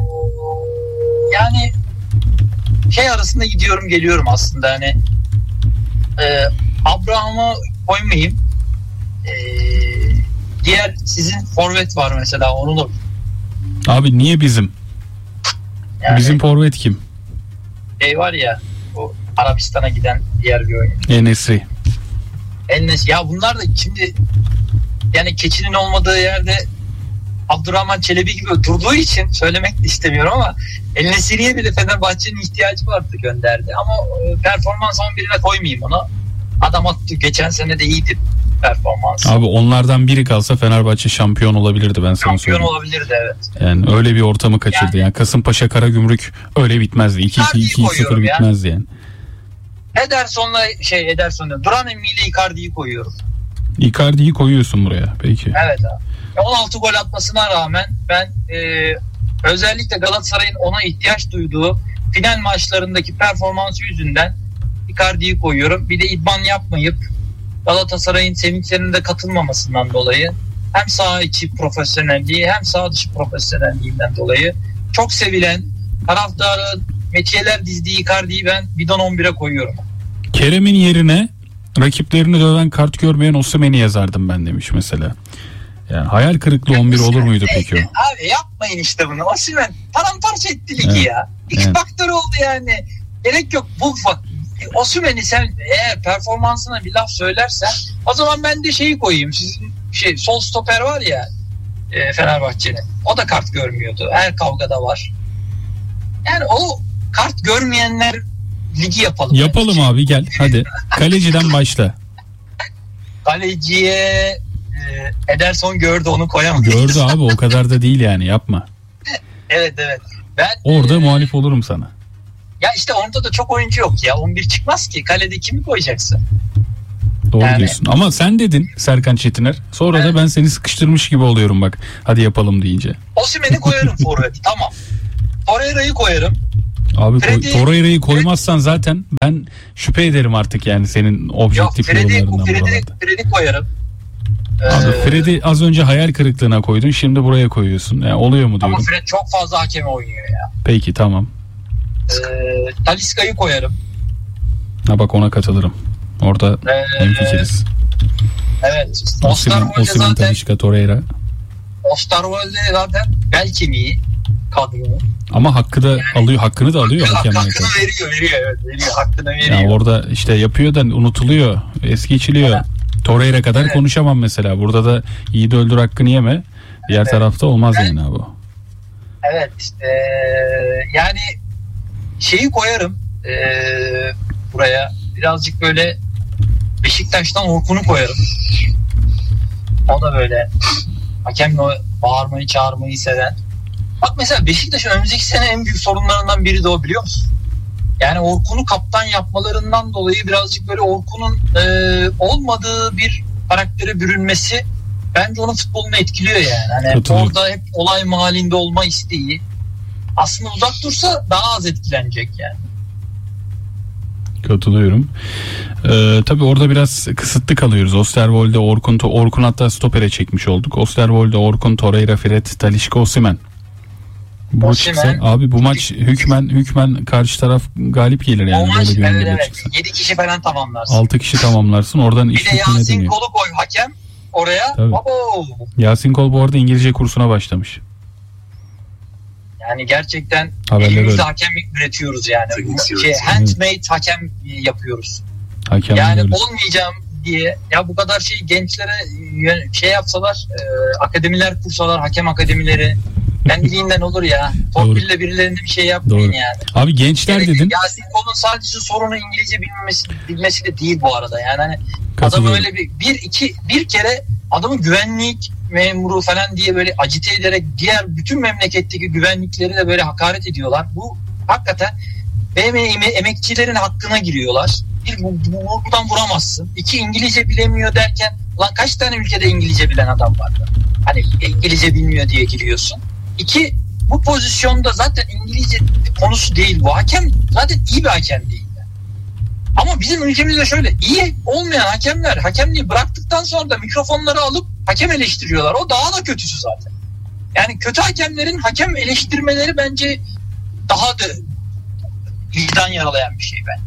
yani şey arasında gidiyorum geliyorum aslında hani e, Abraham'ı koymayayım. E, diğer sizin forvet var mesela, onu da. Abi niye bizim? Yani, bizim forvet kim? Şey var ya, bu Arabistan'a giden diğer bir oyuncu. En-Nesyri. En-Nesyri. Ya bunlar da şimdi yani keçinin olmadığı yerde Abdurrahman Çelebi gibi durduğu için söylemek de istemiyorum ama El-Nesyri'ye bile Fenerbahçe'nin ihtiyacı vardı, gönderdi. Ama performans on birine koymayayım onu. Adam attı. Geçen sene de iyiydi performansı. Abi onlardan biri kalsa Fenerbahçe şampiyon olabilirdi, ben sana şampiyon söyleyeyim. Şampiyon olabilirdi evet. Yani öyle bir ortamı kaçırdı. Yani, yani Kasımpaşa Karagümrük öyle bitmezdi. iki iki iki sıfır bitmezdi yani. Ederson'la şey Ederson'la Duran Emmi ile Icardi'yi koyuyorum. Icardi'yi koyuyorsun buraya. Peki. Evet abi. on altı gol atmasına rağmen ben e, özellikle Galatasaray'ın ona ihtiyaç duyduğu final maçlarındaki performansı yüzünden Icardi'yi koyuyorum. Bir de idman yapmayıp Galatasaray'ın sevinçlerinde katılmamasından dolayı hem saha içi profesyonelliği hem saha dışı profesyonelliğinden dolayı çok sevilen, taraftarın metiyeler dizdiği Icardi'yi ben bidon on bire koyuyorum. Kerem'in yerine rakiplerini döven, kart görmeyen Osimhen'i yazardım ben demiş mesela. Yani hayal kırıklığı on bir olur muydu peki o? Abi yapmayın işte bunu. Osimhen paramparça etti ligi evet. ya. İki evet. faktör oldu yani. Gerek yok. Bu Osimhen'i sen eğer performansına bir laf söylersen o zaman ben de şeyi koyayım. Sizin şey sol stoper var ya e, Fenerbahçe'nin. O da kart görmüyordu. Her kavgada var. Yani o kart görmeyenler ligi yapalım. Yapalım abi gel hadi. Kaleciden başla. Kaleciye e, Ederson gördü, onu koyamadı. Gördü abi, o kadar da değil yani, yapma. Evet evet. Ben orada e, muhalif olurum sana. Ya işte orada da çok oyuncu yok ya. on bir çıkmaz ki. Kalede kimi koyacaksın? Doğru yani diyorsun. Ama sen dedin Serkan Çetiner. Sonra evet. da ben seni sıkıştırmış gibi oluyorum bak. Hadi yapalım deyince. Osimhen'i koyarım forvet. Tamam. Torreira'yı koyarım. Abi Freddy, Torreira'yı koymazsan zaten ben şüphe ederim artık yani senin objektif yorumlarından. Freddy, Freddy koyarım. Abi ee, Freddy az önce hayal kırıklığına koydun, şimdi buraya koyuyorsun. Yani oluyor mu diyorum. Ama Fred çok fazla hakeme oynuyor ya. Peki tamam. Ee, Talisca'yı koyarım. Ha bak, ona katılırım. Orada ee, hemfikiriz. Evet. Osterwolde zaten. Talisca, Torreira. Osterwolde zaten bel kemiği kadronu. Ama hakkı da yani, alıyor, hakkını da alıyor. Hakkını, hakkını veriyor, veriyor, evet, veriyor, hakkını veriyor. Yani orada işte yapıyor da unutuluyor, eski içiliyor. Evet. Torreira kadar evet. konuşamam mesela. Burada da iyi de öldür hakkını yeme. Diğer evet. tarafta olmaz evet. yani abi. Evet. Ee, yani şeyi koyarım ee, buraya. Birazcık böyle Beşiktaş'tan Orkun'u koyarım. O da böyle hakemle bağırmayı çağırmayı seven. Bak mesela Beşiktaş'ın önümüzdeki sene en büyük sorunlarından biri de o, biliyor musun? Yani Orkun'u kaptan yapmalarından dolayı birazcık böyle Orkun'un e, olmadığı bir karaktere bürünmesi bence onun futbolunu etkiliyor yani. Hani orada hep olay mahallinde olma isteği. Aslında uzak dursa daha az etkilenecek yani. Katılıyorum. Ee, tabii orada biraz kısıtlı kalıyoruz. Osterwolde, Orkun, Orkun hatta stopere çekmiş olduk. Osterwolde, Orkun, Torreira, Fred, Talisca, Osimhen. Bu çıksa abi bu maç hükmen hükmen karşı taraf galip gelir yani. O maç böyle evet, evet. çıksa. yedi kişi falan tamamlarsın. altı kişi tamamlarsın. Oradan bir de Yasin Kol'u koy hakem oraya. Baba. Yasin Kol bu arada İngilizce kursuna başlamış. Yani gerçekten haberler elimizde öyle. Hakem üretiyoruz yani. Şey, handmade evet. hakem yapıyoruz. Hakem yani öyle. olmayacağım diye ya bu kadar şey gençlere şey yapsalar, e, akademiler kursalar, hakem akademileri. Kendiliğinden olur ya. Torpille birilerinde bir şey yapmayın Doğru. yani. Abi gençler yani, dedin. Yasin Kol'un sadece sorunu İngilizce bilmesi, bilmesi de değil bu arada. Yani hani adam öyle bir, bir iki bir kere adamın güvenlik memuru falan diye böyle acite ederek diğer bütün memleketteki güvenlikleri de böyle hakaret ediyorlar. Bu hakikaten benim emekçilerin hakkına giriyorlar. Bir bu, bu, buradan vuramazsın. İki İngilizce bilemiyor derken lan kaç tane ülkede İngilizce bilen adam var? Hani İngilizce bilmiyor diye giriyorsun. İki, bu pozisyonda zaten İngilizce konusu değil bu. Hakem zaten iyi bir hakem değil. Ama bizim ülkemizde şöyle iyi olmayan hakemler hakemliği bıraktıktan sonra da mikrofonları alıp hakem eleştiriyorlar. O daha da kötüsü zaten. Yani kötü hakemlerin hakem eleştirmeleri bence daha da vicdan yaralayan bir şey ben.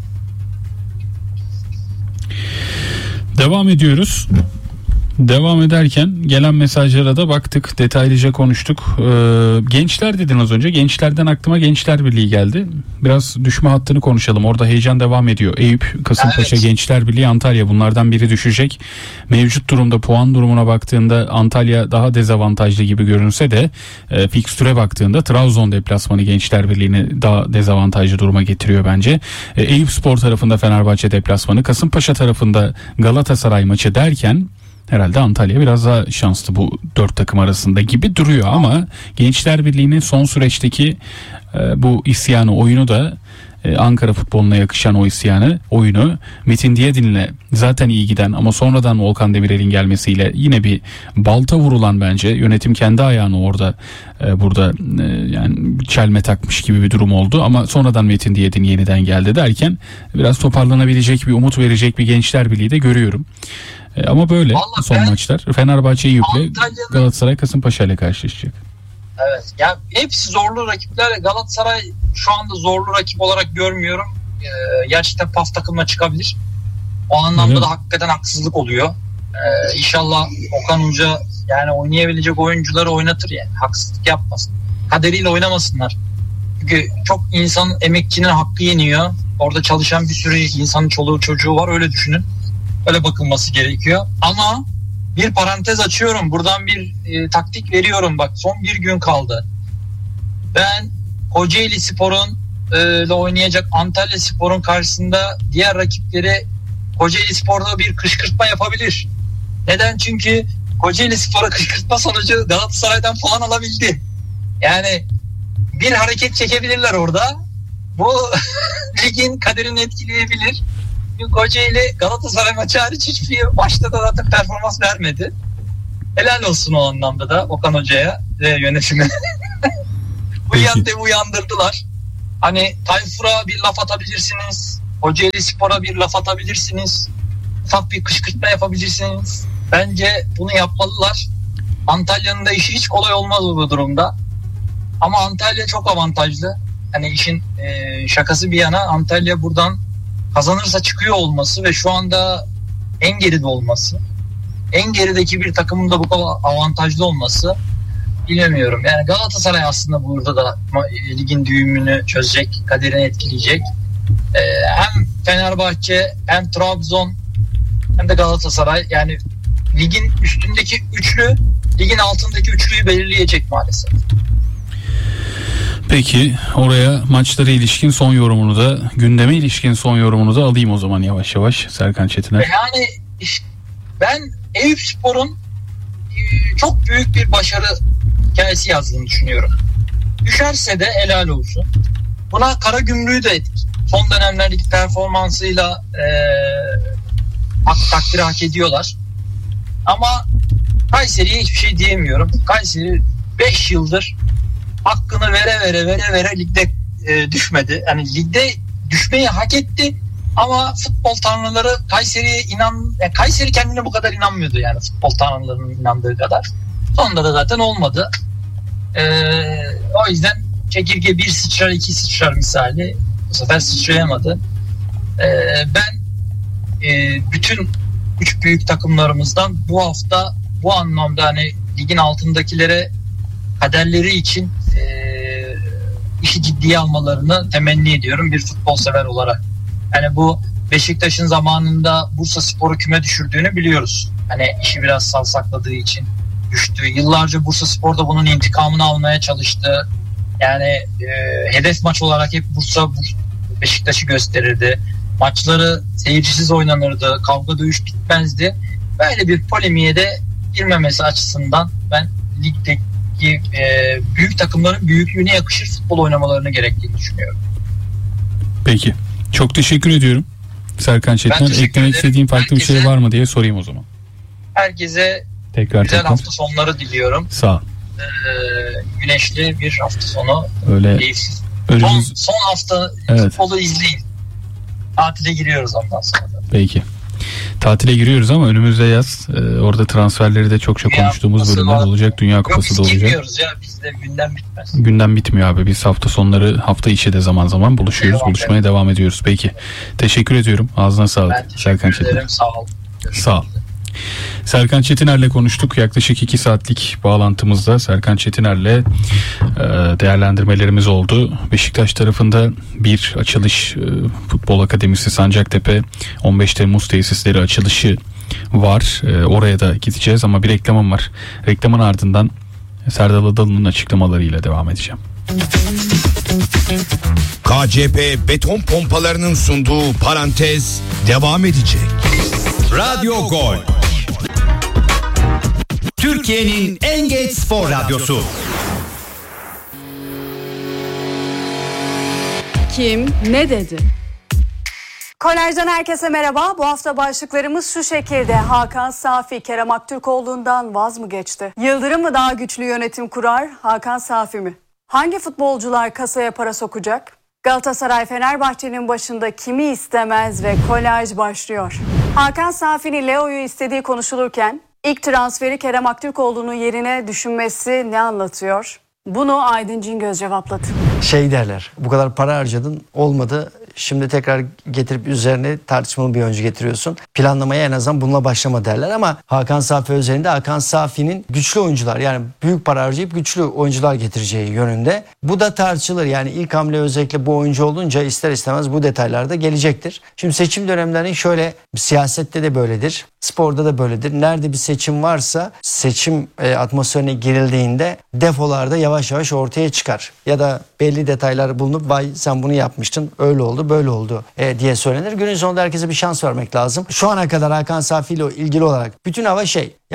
Devam ediyoruz. Devam ederken gelen mesajlara da baktık, detaylıca konuştuk. Ee, gençler dedin az önce. Gençlerden aklıma Gençler Birliği geldi. Biraz düşme hattını konuşalım. Orada heyecan devam ediyor. Eyüp, Kasımpaşa, evet. Gençler Birliği, Antalya, bunlardan biri düşecek. Mevcut durumda puan durumuna baktığında Antalya daha dezavantajlı gibi görünse de e, fikstüre baktığında Trabzon deplasmanı Gençler Birliği'ni daha dezavantajlı duruma getiriyor bence. E, Eyüpspor tarafında Fenerbahçe deplasmanı, Kasımpaşa tarafında Galatasaray maçı derken herhalde Antalya biraz daha şanslı bu dört takım arasında gibi duruyor ama Gençler Birliği'nin son süreçteki e, bu isyanı, oyunu da e, Ankara futboluna yakışan o isyanı, oyunu Metin Diyadin'le zaten iyi giden ama sonradan Volkan Demirel'in gelmesiyle yine bir balta vurulan, bence yönetim kendi ayağını orada e, burada e, yani çelme takmış gibi bir durum oldu ama sonradan Metin Diyadin yeniden geldi derken biraz toparlanabilecek, bir umut verecek bir Gençler Birliği de görüyorum. E, ama böyle vallahi son maçlar. Fenerbahçe Eyüp'le, Galatasaray Kasımpaşa ile karşılaşacak. Evet. Ya hepsi zorlu rakipler. Galatasaray şu anda zorlu rakip olarak görmüyorum. Ee, gerçekten paf takımla çıkabilir. O anlamda evet. da hakikaten haksızlık oluyor. Ee, İnşallah Okan Hoca yani oynayabilecek oyuncuları oynatır yani. Haksızlık yapmasın. Kaderiyle oynamasınlar. Çünkü çok insan, emekçinin hakkı yeniyor. Orada çalışan bir sürü insanın çoluğu çocuğu var, öyle düşünün. Öyle bakılması gerekiyor. Ama bir parantez açıyorum. Buradan bir e, taktik veriyorum. Bak son bir gün kaldı. Ben Kocaeli Spor'un e, ile oynayacak Antalya Spor'un karşısında diğer rakipleri Kocaeli Spor'da bir kışkırtma yapabilir. Neden? Çünkü Kocaeli Spor'a kışkırtma sonucu Galatasaray'dan puan alabildi. Yani bir hareket çekebilirler orada. Bu ligin kaderini etkileyebilir. Çünkü Kocaeli Galatasaray maçı hariç hiçbir maçta da zaten performans vermedi. Helal olsun o anlamda da Okan Hoca'ya ve yönetime. Uyandı, uyandırdılar. Hani Tayfur'a bir laf atabilirsiniz. Kocaeli Spor'a bir laf atabilirsiniz. Ufak bir kışkırtma yapabilirsiniz. Bence bunu yapmalılar. Antalya'nın da işi hiç kolay olmaz bu durumda. Ama Antalya çok avantajlı. Hani işin e, şakası bir yana Antalya buradan kazanırsa çıkıyor olması ve şu anda en geride olması. En gerideki bir takımın da bu kadar avantajlı olması bilemiyorum. Yani Galatasaray aslında burada da ligin düğümünü çözecek, kaderini etkileyecek. Ee, hem Fenerbahçe hem Trabzon hem de Galatasaray yani ligin üstündeki üçlü ligin altındaki üçlüyü belirleyecek maalesef. Peki oraya maçlara ilişkin son yorumunu da gündeme ilişkin son yorumunu da alayım o zaman yavaş yavaş Serkan Çetiner. Yani ben Eyüpspor'un çok büyük bir başarı hikayesi yazdığını düşünüyorum. Düşerse de helal olsun. Buna Karagümrük'ü de son dönemlerdeki performansıyla e, hak, takdir hak ediyorlar. Ama Kayseri'ye hiçbir şey diyemiyorum. Kayseri beş yıldır hakkını vere vere vere vere ligde e, düşmedi. Yani ligde düşmeyi hak etti. Ama futbol tanrıları Kayseri'ye inan, yani Kayseri kendine bu kadar inanmıyordu yani futbol tanrılarının inandığı kadar. Sonunda da zaten olmadı. Ee, o yüzden çekirge bir sıçrar iki sıçrar misali bu sefer sıçrayamadı. Ee, ben e, bütün üç büyük takımlarımızdan bu hafta bu anlamda hani ligin altındakilere kaderleri için e, işi ciddiye almalarını temenni ediyorum bir futbol sever olarak. Yani bu Beşiktaş'ın zamanında Bursaspor'u küme düşürdüğünü biliyoruz. Hani işi biraz savsakladığı için düştü. Yıllarca Bursaspor da bunun intikamını almaya çalıştı. Yani e, hedef maç olarak hep Bursa Beşiktaş'ı gösterirdi. Maçları seyircisiz oynanırdı. Kavga dövüş bitmezdi. Böyle bir polemiğe de girmemesi açısından ben ligdeki e, büyük takımların büyüklüğüne yakışır futbol oynamalarını gerektiğini düşünüyorum. Peki. Çok teşekkür ediyorum. Serkan Çetiner, eklemek istediğin farklı herkese, bir şey var mı diye sorayım o zaman. Herkese tekrar, güzel tekrar. hafta sonları diliyorum. Sağ ol. Ee, güneşli bir hafta sonu. Öyle. Keyifsiz. Önümüz... Son, son hafta evet. Futbolu izleyin. Tatile giriyoruz ondan sonra. Peki. Tatile giriyoruz ama önümüzde yaz. Ee, orada transferleri de çok çok Dünya konuştuğumuz bölümler var. Olacak. Dünya Kupası da olacak. Yok biz girmiyoruz ya. Bizde gündem bitmez. Gündem bitmiyor abi. Biz hafta sonları, hafta içi de zaman zaman buluşuyoruz. Devam Buluşmaya edelim. devam ediyoruz. Peki. Teşekkür ediyorum. Ağzına sağlık. Ben Serkan Çetiner. Sağ ol. Sağ ol. Serkan Çetiner'le konuştuk. Yaklaşık iki saatlik bağlantımızda Serkan Çetiner'le değerlendirmelerimiz oldu. Beşiktaş tarafında bir açılış, Futbol Akademisi Sancaktepe on beş Temmuz tesisleri açılışı var. Oraya da gideceğiz ama bir reklamım var. Reklamın ardından Serdal Adalı'nın açıklamalarıyla devam edeceğim. K C P beton pompalarının sunduğu parantez devam edecek. Radyo Gol, Türkiye'nin en genç spor radyosu. Kim ne dedi? Kolaj'dan herkese merhaba. Bu hafta başlıklarımız şu şekilde. Hakan Safi, Kerem Aktürkoğlu'ndan vaz mı geçti? Yıldırım mı daha güçlü yönetim kurar, Hakan Safi mi? Hangi futbolcular kasaya para sokacak? Galatasaray Fenerbahçe'nin başında kimi istemez ve kolaj başlıyor. Hakan Safi'nin Leo'yu istediği konuşulurken ilk transferi Kerem Aktürkoğlu'nun yerine düşünmesi ne anlatıyor? Bunu Aydın Cingöz cevapladı. Şey derler, bu kadar para harcadın olmadı, şimdi tekrar getirip üzerine tartışmalı bir oyuncu getiriyorsun. Planlamaya en azından bununla başlama derler ama Hakan Safi özelinde Hakan Safi'nin güçlü oyuncular, yani büyük para harcayıp güçlü oyuncular getireceği yönünde. Bu da tartışılır, yani ilk hamle özellikle bu oyuncu olunca ister istemez bu detaylar da gelecektir. Şimdi seçim dönemlerinin şöyle, siyasette de böyledir, sporda da böyledir. Nerede bir seçim varsa seçim e, atmosferine girildiğinde defolarda yavaş yavaş ortaya çıkar. Ya da belli detaylar bulunup vay sen bunu yapmıştın, öyle oldu böyle oldu e, diye söylenir. Günün sonunda herkese bir şans vermek lazım. Şu ana kadar Hakan Safi ile ilgili olarak bütün hava şey, yani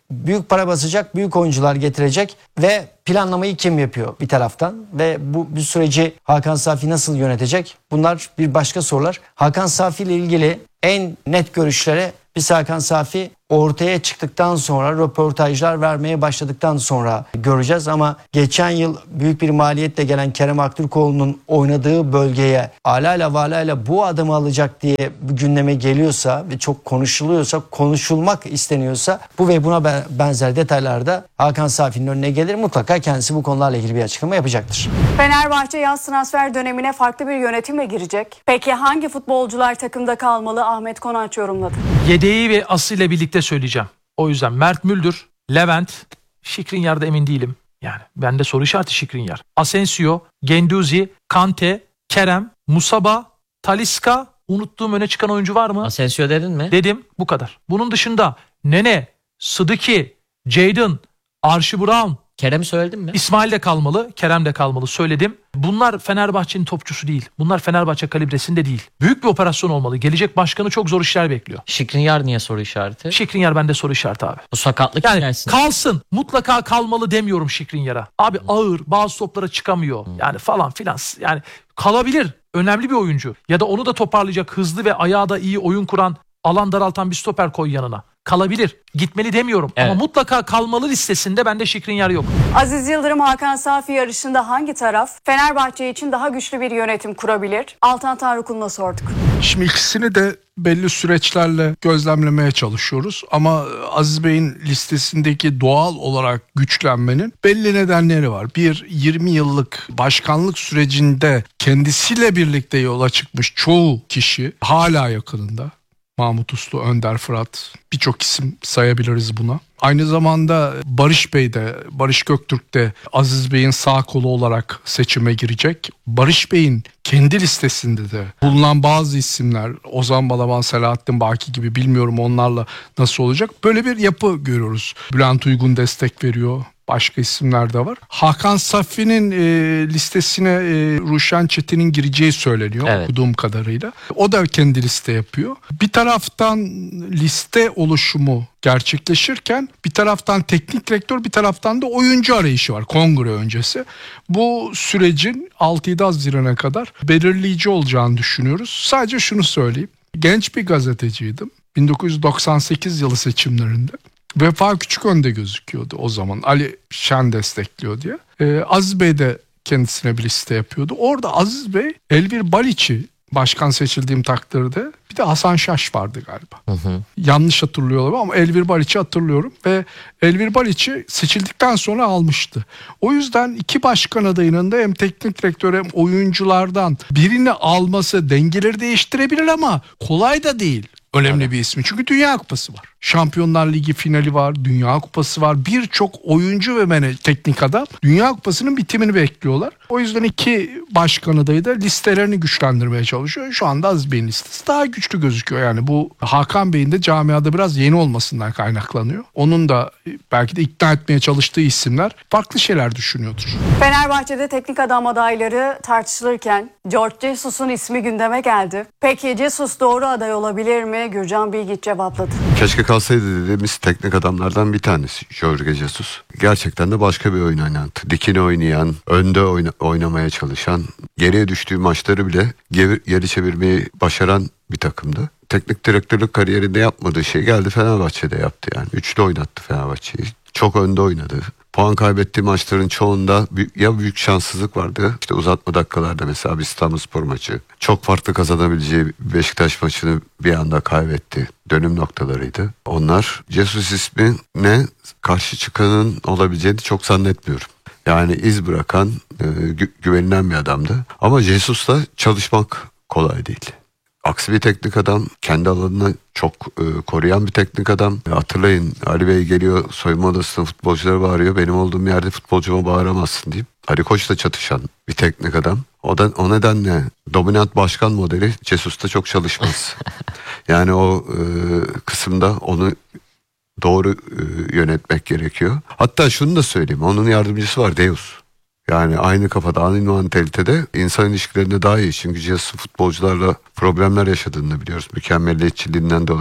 büyük para basacak, büyük oyuncular getirecek ve planlamayı kim yapıyor bir taraftan ve bu, bu süreci Hakan Safi nasıl yönetecek? Bunlar bir başka sorular. Hakan Safi ile ilgili en net görüşlere biz Hakan Safi ortaya çıktıktan sonra, röportajlar vermeye başladıktan sonra göreceğiz. Ama geçen yıl büyük bir maliyetle gelen Kerem Aktürkoğlu'nun oynadığı bölgeye alayla valayla bu adımı alacak diye bu gündeme geliyorsa ve çok konuşuluyorsa, konuşulmak isteniyorsa bu ve buna benzer detaylarda Hakan Safi'nin önüne gelir. Mutlaka kendisi bu konularla ilgili bir açıklama yapacaktır. Fenerbahçe yaz transfer dönemine farklı bir yönetimle girecek. Peki hangi futbolcular takımda kalmalı? Ahmet Konaç yorumladı. Yedeği ve Aslı ile birlikte söyleyeceğim. O yüzden Mert Müldür, Levent, Skriniar'da emin değilim. Yani bende soru işareti Skriniar. Asensio, Genduzi, Kante, Kerem, Musaba, Talisca, unuttuğum öne çıkan oyuncu var mı? Asensio dedin mi? Dedim, bu kadar. Bunun dışında Nene, Sıdıki, Jadon, Archie Brown, Kerem'i söyledin mi? İsmail de kalmalı, Kerem de kalmalı söyledim. Bunlar Fenerbahçe'nin topçusu değil. Bunlar Fenerbahçe kalibresinde değil. Büyük bir operasyon olmalı. Gelecek başkanı çok zor işler bekliyor. Skriniar niye soru işareti? Skriniar bende soru işareti abi. Bu sakatlık yani gelsin. Kalsın. Mutlaka kalmalı demiyorum Skriniar'a. Abi hmm. ağır, bazı toplara çıkamıyor. Hmm. Yani falan filan. Yani kalabilir. Önemli bir oyuncu. Ya da onu da toparlayacak hızlı ve ayağı da iyi oyun kuran, alan daraltan bir stoper koy yanına. Kalabilir. Gitmeli demiyorum. Evet. Ama mutlaka kalmalı listesinde bende Skriniar yok. Aziz Yıldırım Hakan Safi yarışında hangi taraf Fenerbahçe için daha güçlü bir yönetim kurabilir? Altan Tanrıkul'una sorduk. Şimdi ikisini de belli süreçlerle gözlemlemeye çalışıyoruz. Ama Aziz Bey'in listesindeki doğal olarak güçlenmenin belli nedenleri var. Bir, yirmi yıllık başkanlık sürecinde kendisiyle birlikte yola çıkmış çoğu kişi hala yakınında. Mahmut Uslu, Önder Fırat, birçok isim sayabiliriz buna. Aynı zamanda Barış Bey de, Barış Göktürk de Aziz Bey'in sağ kolu olarak seçime girecek. Barış Bey'in kendi listesinde de bulunan bazı isimler, Ozan Balaban, Selahattin Baki gibi, bilmiyorum onlarla nasıl olacak. Böyle bir yapı görüyoruz. Bülent Uygun destek veriyor. Başka isimler de var. Hakan Safi'nin e, listesine e, Ruşen Çetin'in gireceği söyleniyor, evet, okuduğum kadarıyla. O da kendi liste yapıyor. Bir taraftan liste oluşumu gerçekleşirken bir taraftan teknik direktör, bir taraftan da oyuncu arayışı var kongre öncesi. Bu sürecin altı yedi Haziran'a kadar belirleyici olacağını düşünüyoruz. Sadece şunu söyleyeyim. Genç bir gazeteciydim. bin dokuz yüz doksan sekiz yılı seçimlerinde. Vefa Küçükön'de gözüküyordu o zaman. Ali Şen destekliyor diye. Ee, Aziz Bey de kendisine bir liste yapıyordu. Orada Aziz Bey Elvir Baliç'i başkan seçildiğim takdirde, bir de Hasan Şaş vardı galiba. Hı hı. Yanlış hatırlıyorum ama Elvir Baliç'i hatırlıyorum ve Elvir Baliç'i seçildikten sonra almıştı. O yüzden iki başkan adayının da hem teknik direktör hem oyunculardan birini alması dengeleri değiştirebilir ama kolay da değil. Önemli evet. bir ismi. Çünkü Dünya Kupası var. Şampiyonlar Ligi finali var. Dünya Kupası var. Birçok oyuncu ve mene, teknik adam Dünya Kupası'nın bitimini bekliyorlar. O yüzden iki başkan adayı da listelerini güçlendirmeye çalışıyor. Şu anda Aziz Bey'in listesi daha güçlü gözüküyor. Yani bu Hakan Bey'in de camiada biraz yeni olmasından kaynaklanıyor. Onun da belki de ikna etmeye çalıştığı isimler farklı şeyler düşünüyordur. Fenerbahçe'de teknik adam adayları tartışılırken Jorge Jesus'un ismi gündeme geldi. Peki Jesus doğru aday olabilir mi? Gürcan Bilgiç cevapladı. Keşke kalsaydı dediğimiz teknik adamlardan bir tanesi Jorge Jesus. Gerçekten de başka bir oyun oynayan, dikine oynayan, önde oyna, oynamaya çalışan, geriye düştüğü maçları bile geri, geri çevirmeyi başaran bir takımdı. Teknik direktörlük kariyerinde yapmadığı şey geldi Fenerbahçe'de yaptı yani. Üçlü oynattı Fenerbahçe'yi. Çok önde oynadı. Puan kaybettiği maçların çoğunda ya büyük şanssızlık vardı. İşte uzatma dakikalarda mesela bir İstanbulspor maçı. Çok farklı kazanabileceği Beşiktaş maçını bir anda kaybetti. Dönüm noktalarıydı. Onlar Jesus ismine karşı çıkanın olabileceğini çok zannetmiyorum. Yani iz bırakan, e, gü- güvenilen bir adamdı. Ama Jesus'la çalışmak kolay değil. Aksi bir teknik adam, kendi alanını çok e, koruyan bir teknik adam. E, hatırlayın, Ali Bey geliyor soyunma odasında futbolculara bağırıyor. Benim olduğum yerde futbolcuma bağıramazsın deyip Ali Koç'la çatışan bir teknik adam. O, da, o nedenle dominant başkan modeli Jesus'ta çok çalışmaz. Yani o e, kısımda onu doğru e, yönetmek gerekiyor. Hatta şunu da söyleyeyim, onun yardımcısı var, Deus. Yani aynı kafada, aynı mantalitede, insan ilişkilerinde daha iyi. Çünkü Jesus futbolcularla problemler yaşadığını biliyoruz. Mükemmelliyetçiliğinden dolayı.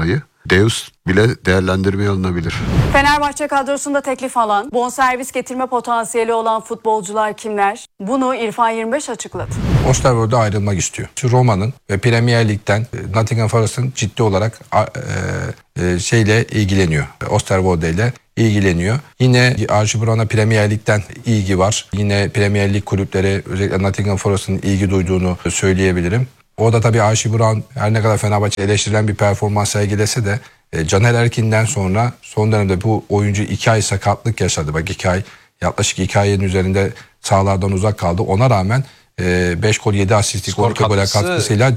Deus bile değerlendirmeye alınabilir. Fenerbahçe kadrosunda teklif alan, bonservis getirme potansiyeli olan futbolcular kimler? Bunu İrfan yirmi beş açıkladı. Osterwold'da ayrılmak istiyor. Roma'nın ve Premier Lig'den Nottingham Forest'ın ciddi olarak e, e, şeyle ilgileniyor. Osterwolde ile ilgileniyor. Yine Archie Brown'a Premier Lig'den ilgi var. Yine Premier Lig kulüpleri özellikle Nottingham Forest'ın ilgi duyduğunu söyleyebilirim. O da tabii Archie Brown her ne kadar Fenerbahçe eleştirilen bir performans sergilese de e, Caner Erkin'den sonra son dönemde bu oyuncu iki ay sakatlık yaşadı. Bak iki ay yaklaşık iki ayın üzerinde sahalardan uzak kaldı. Ona rağmen beş gol yedi asistlik on iki gol katkısıyla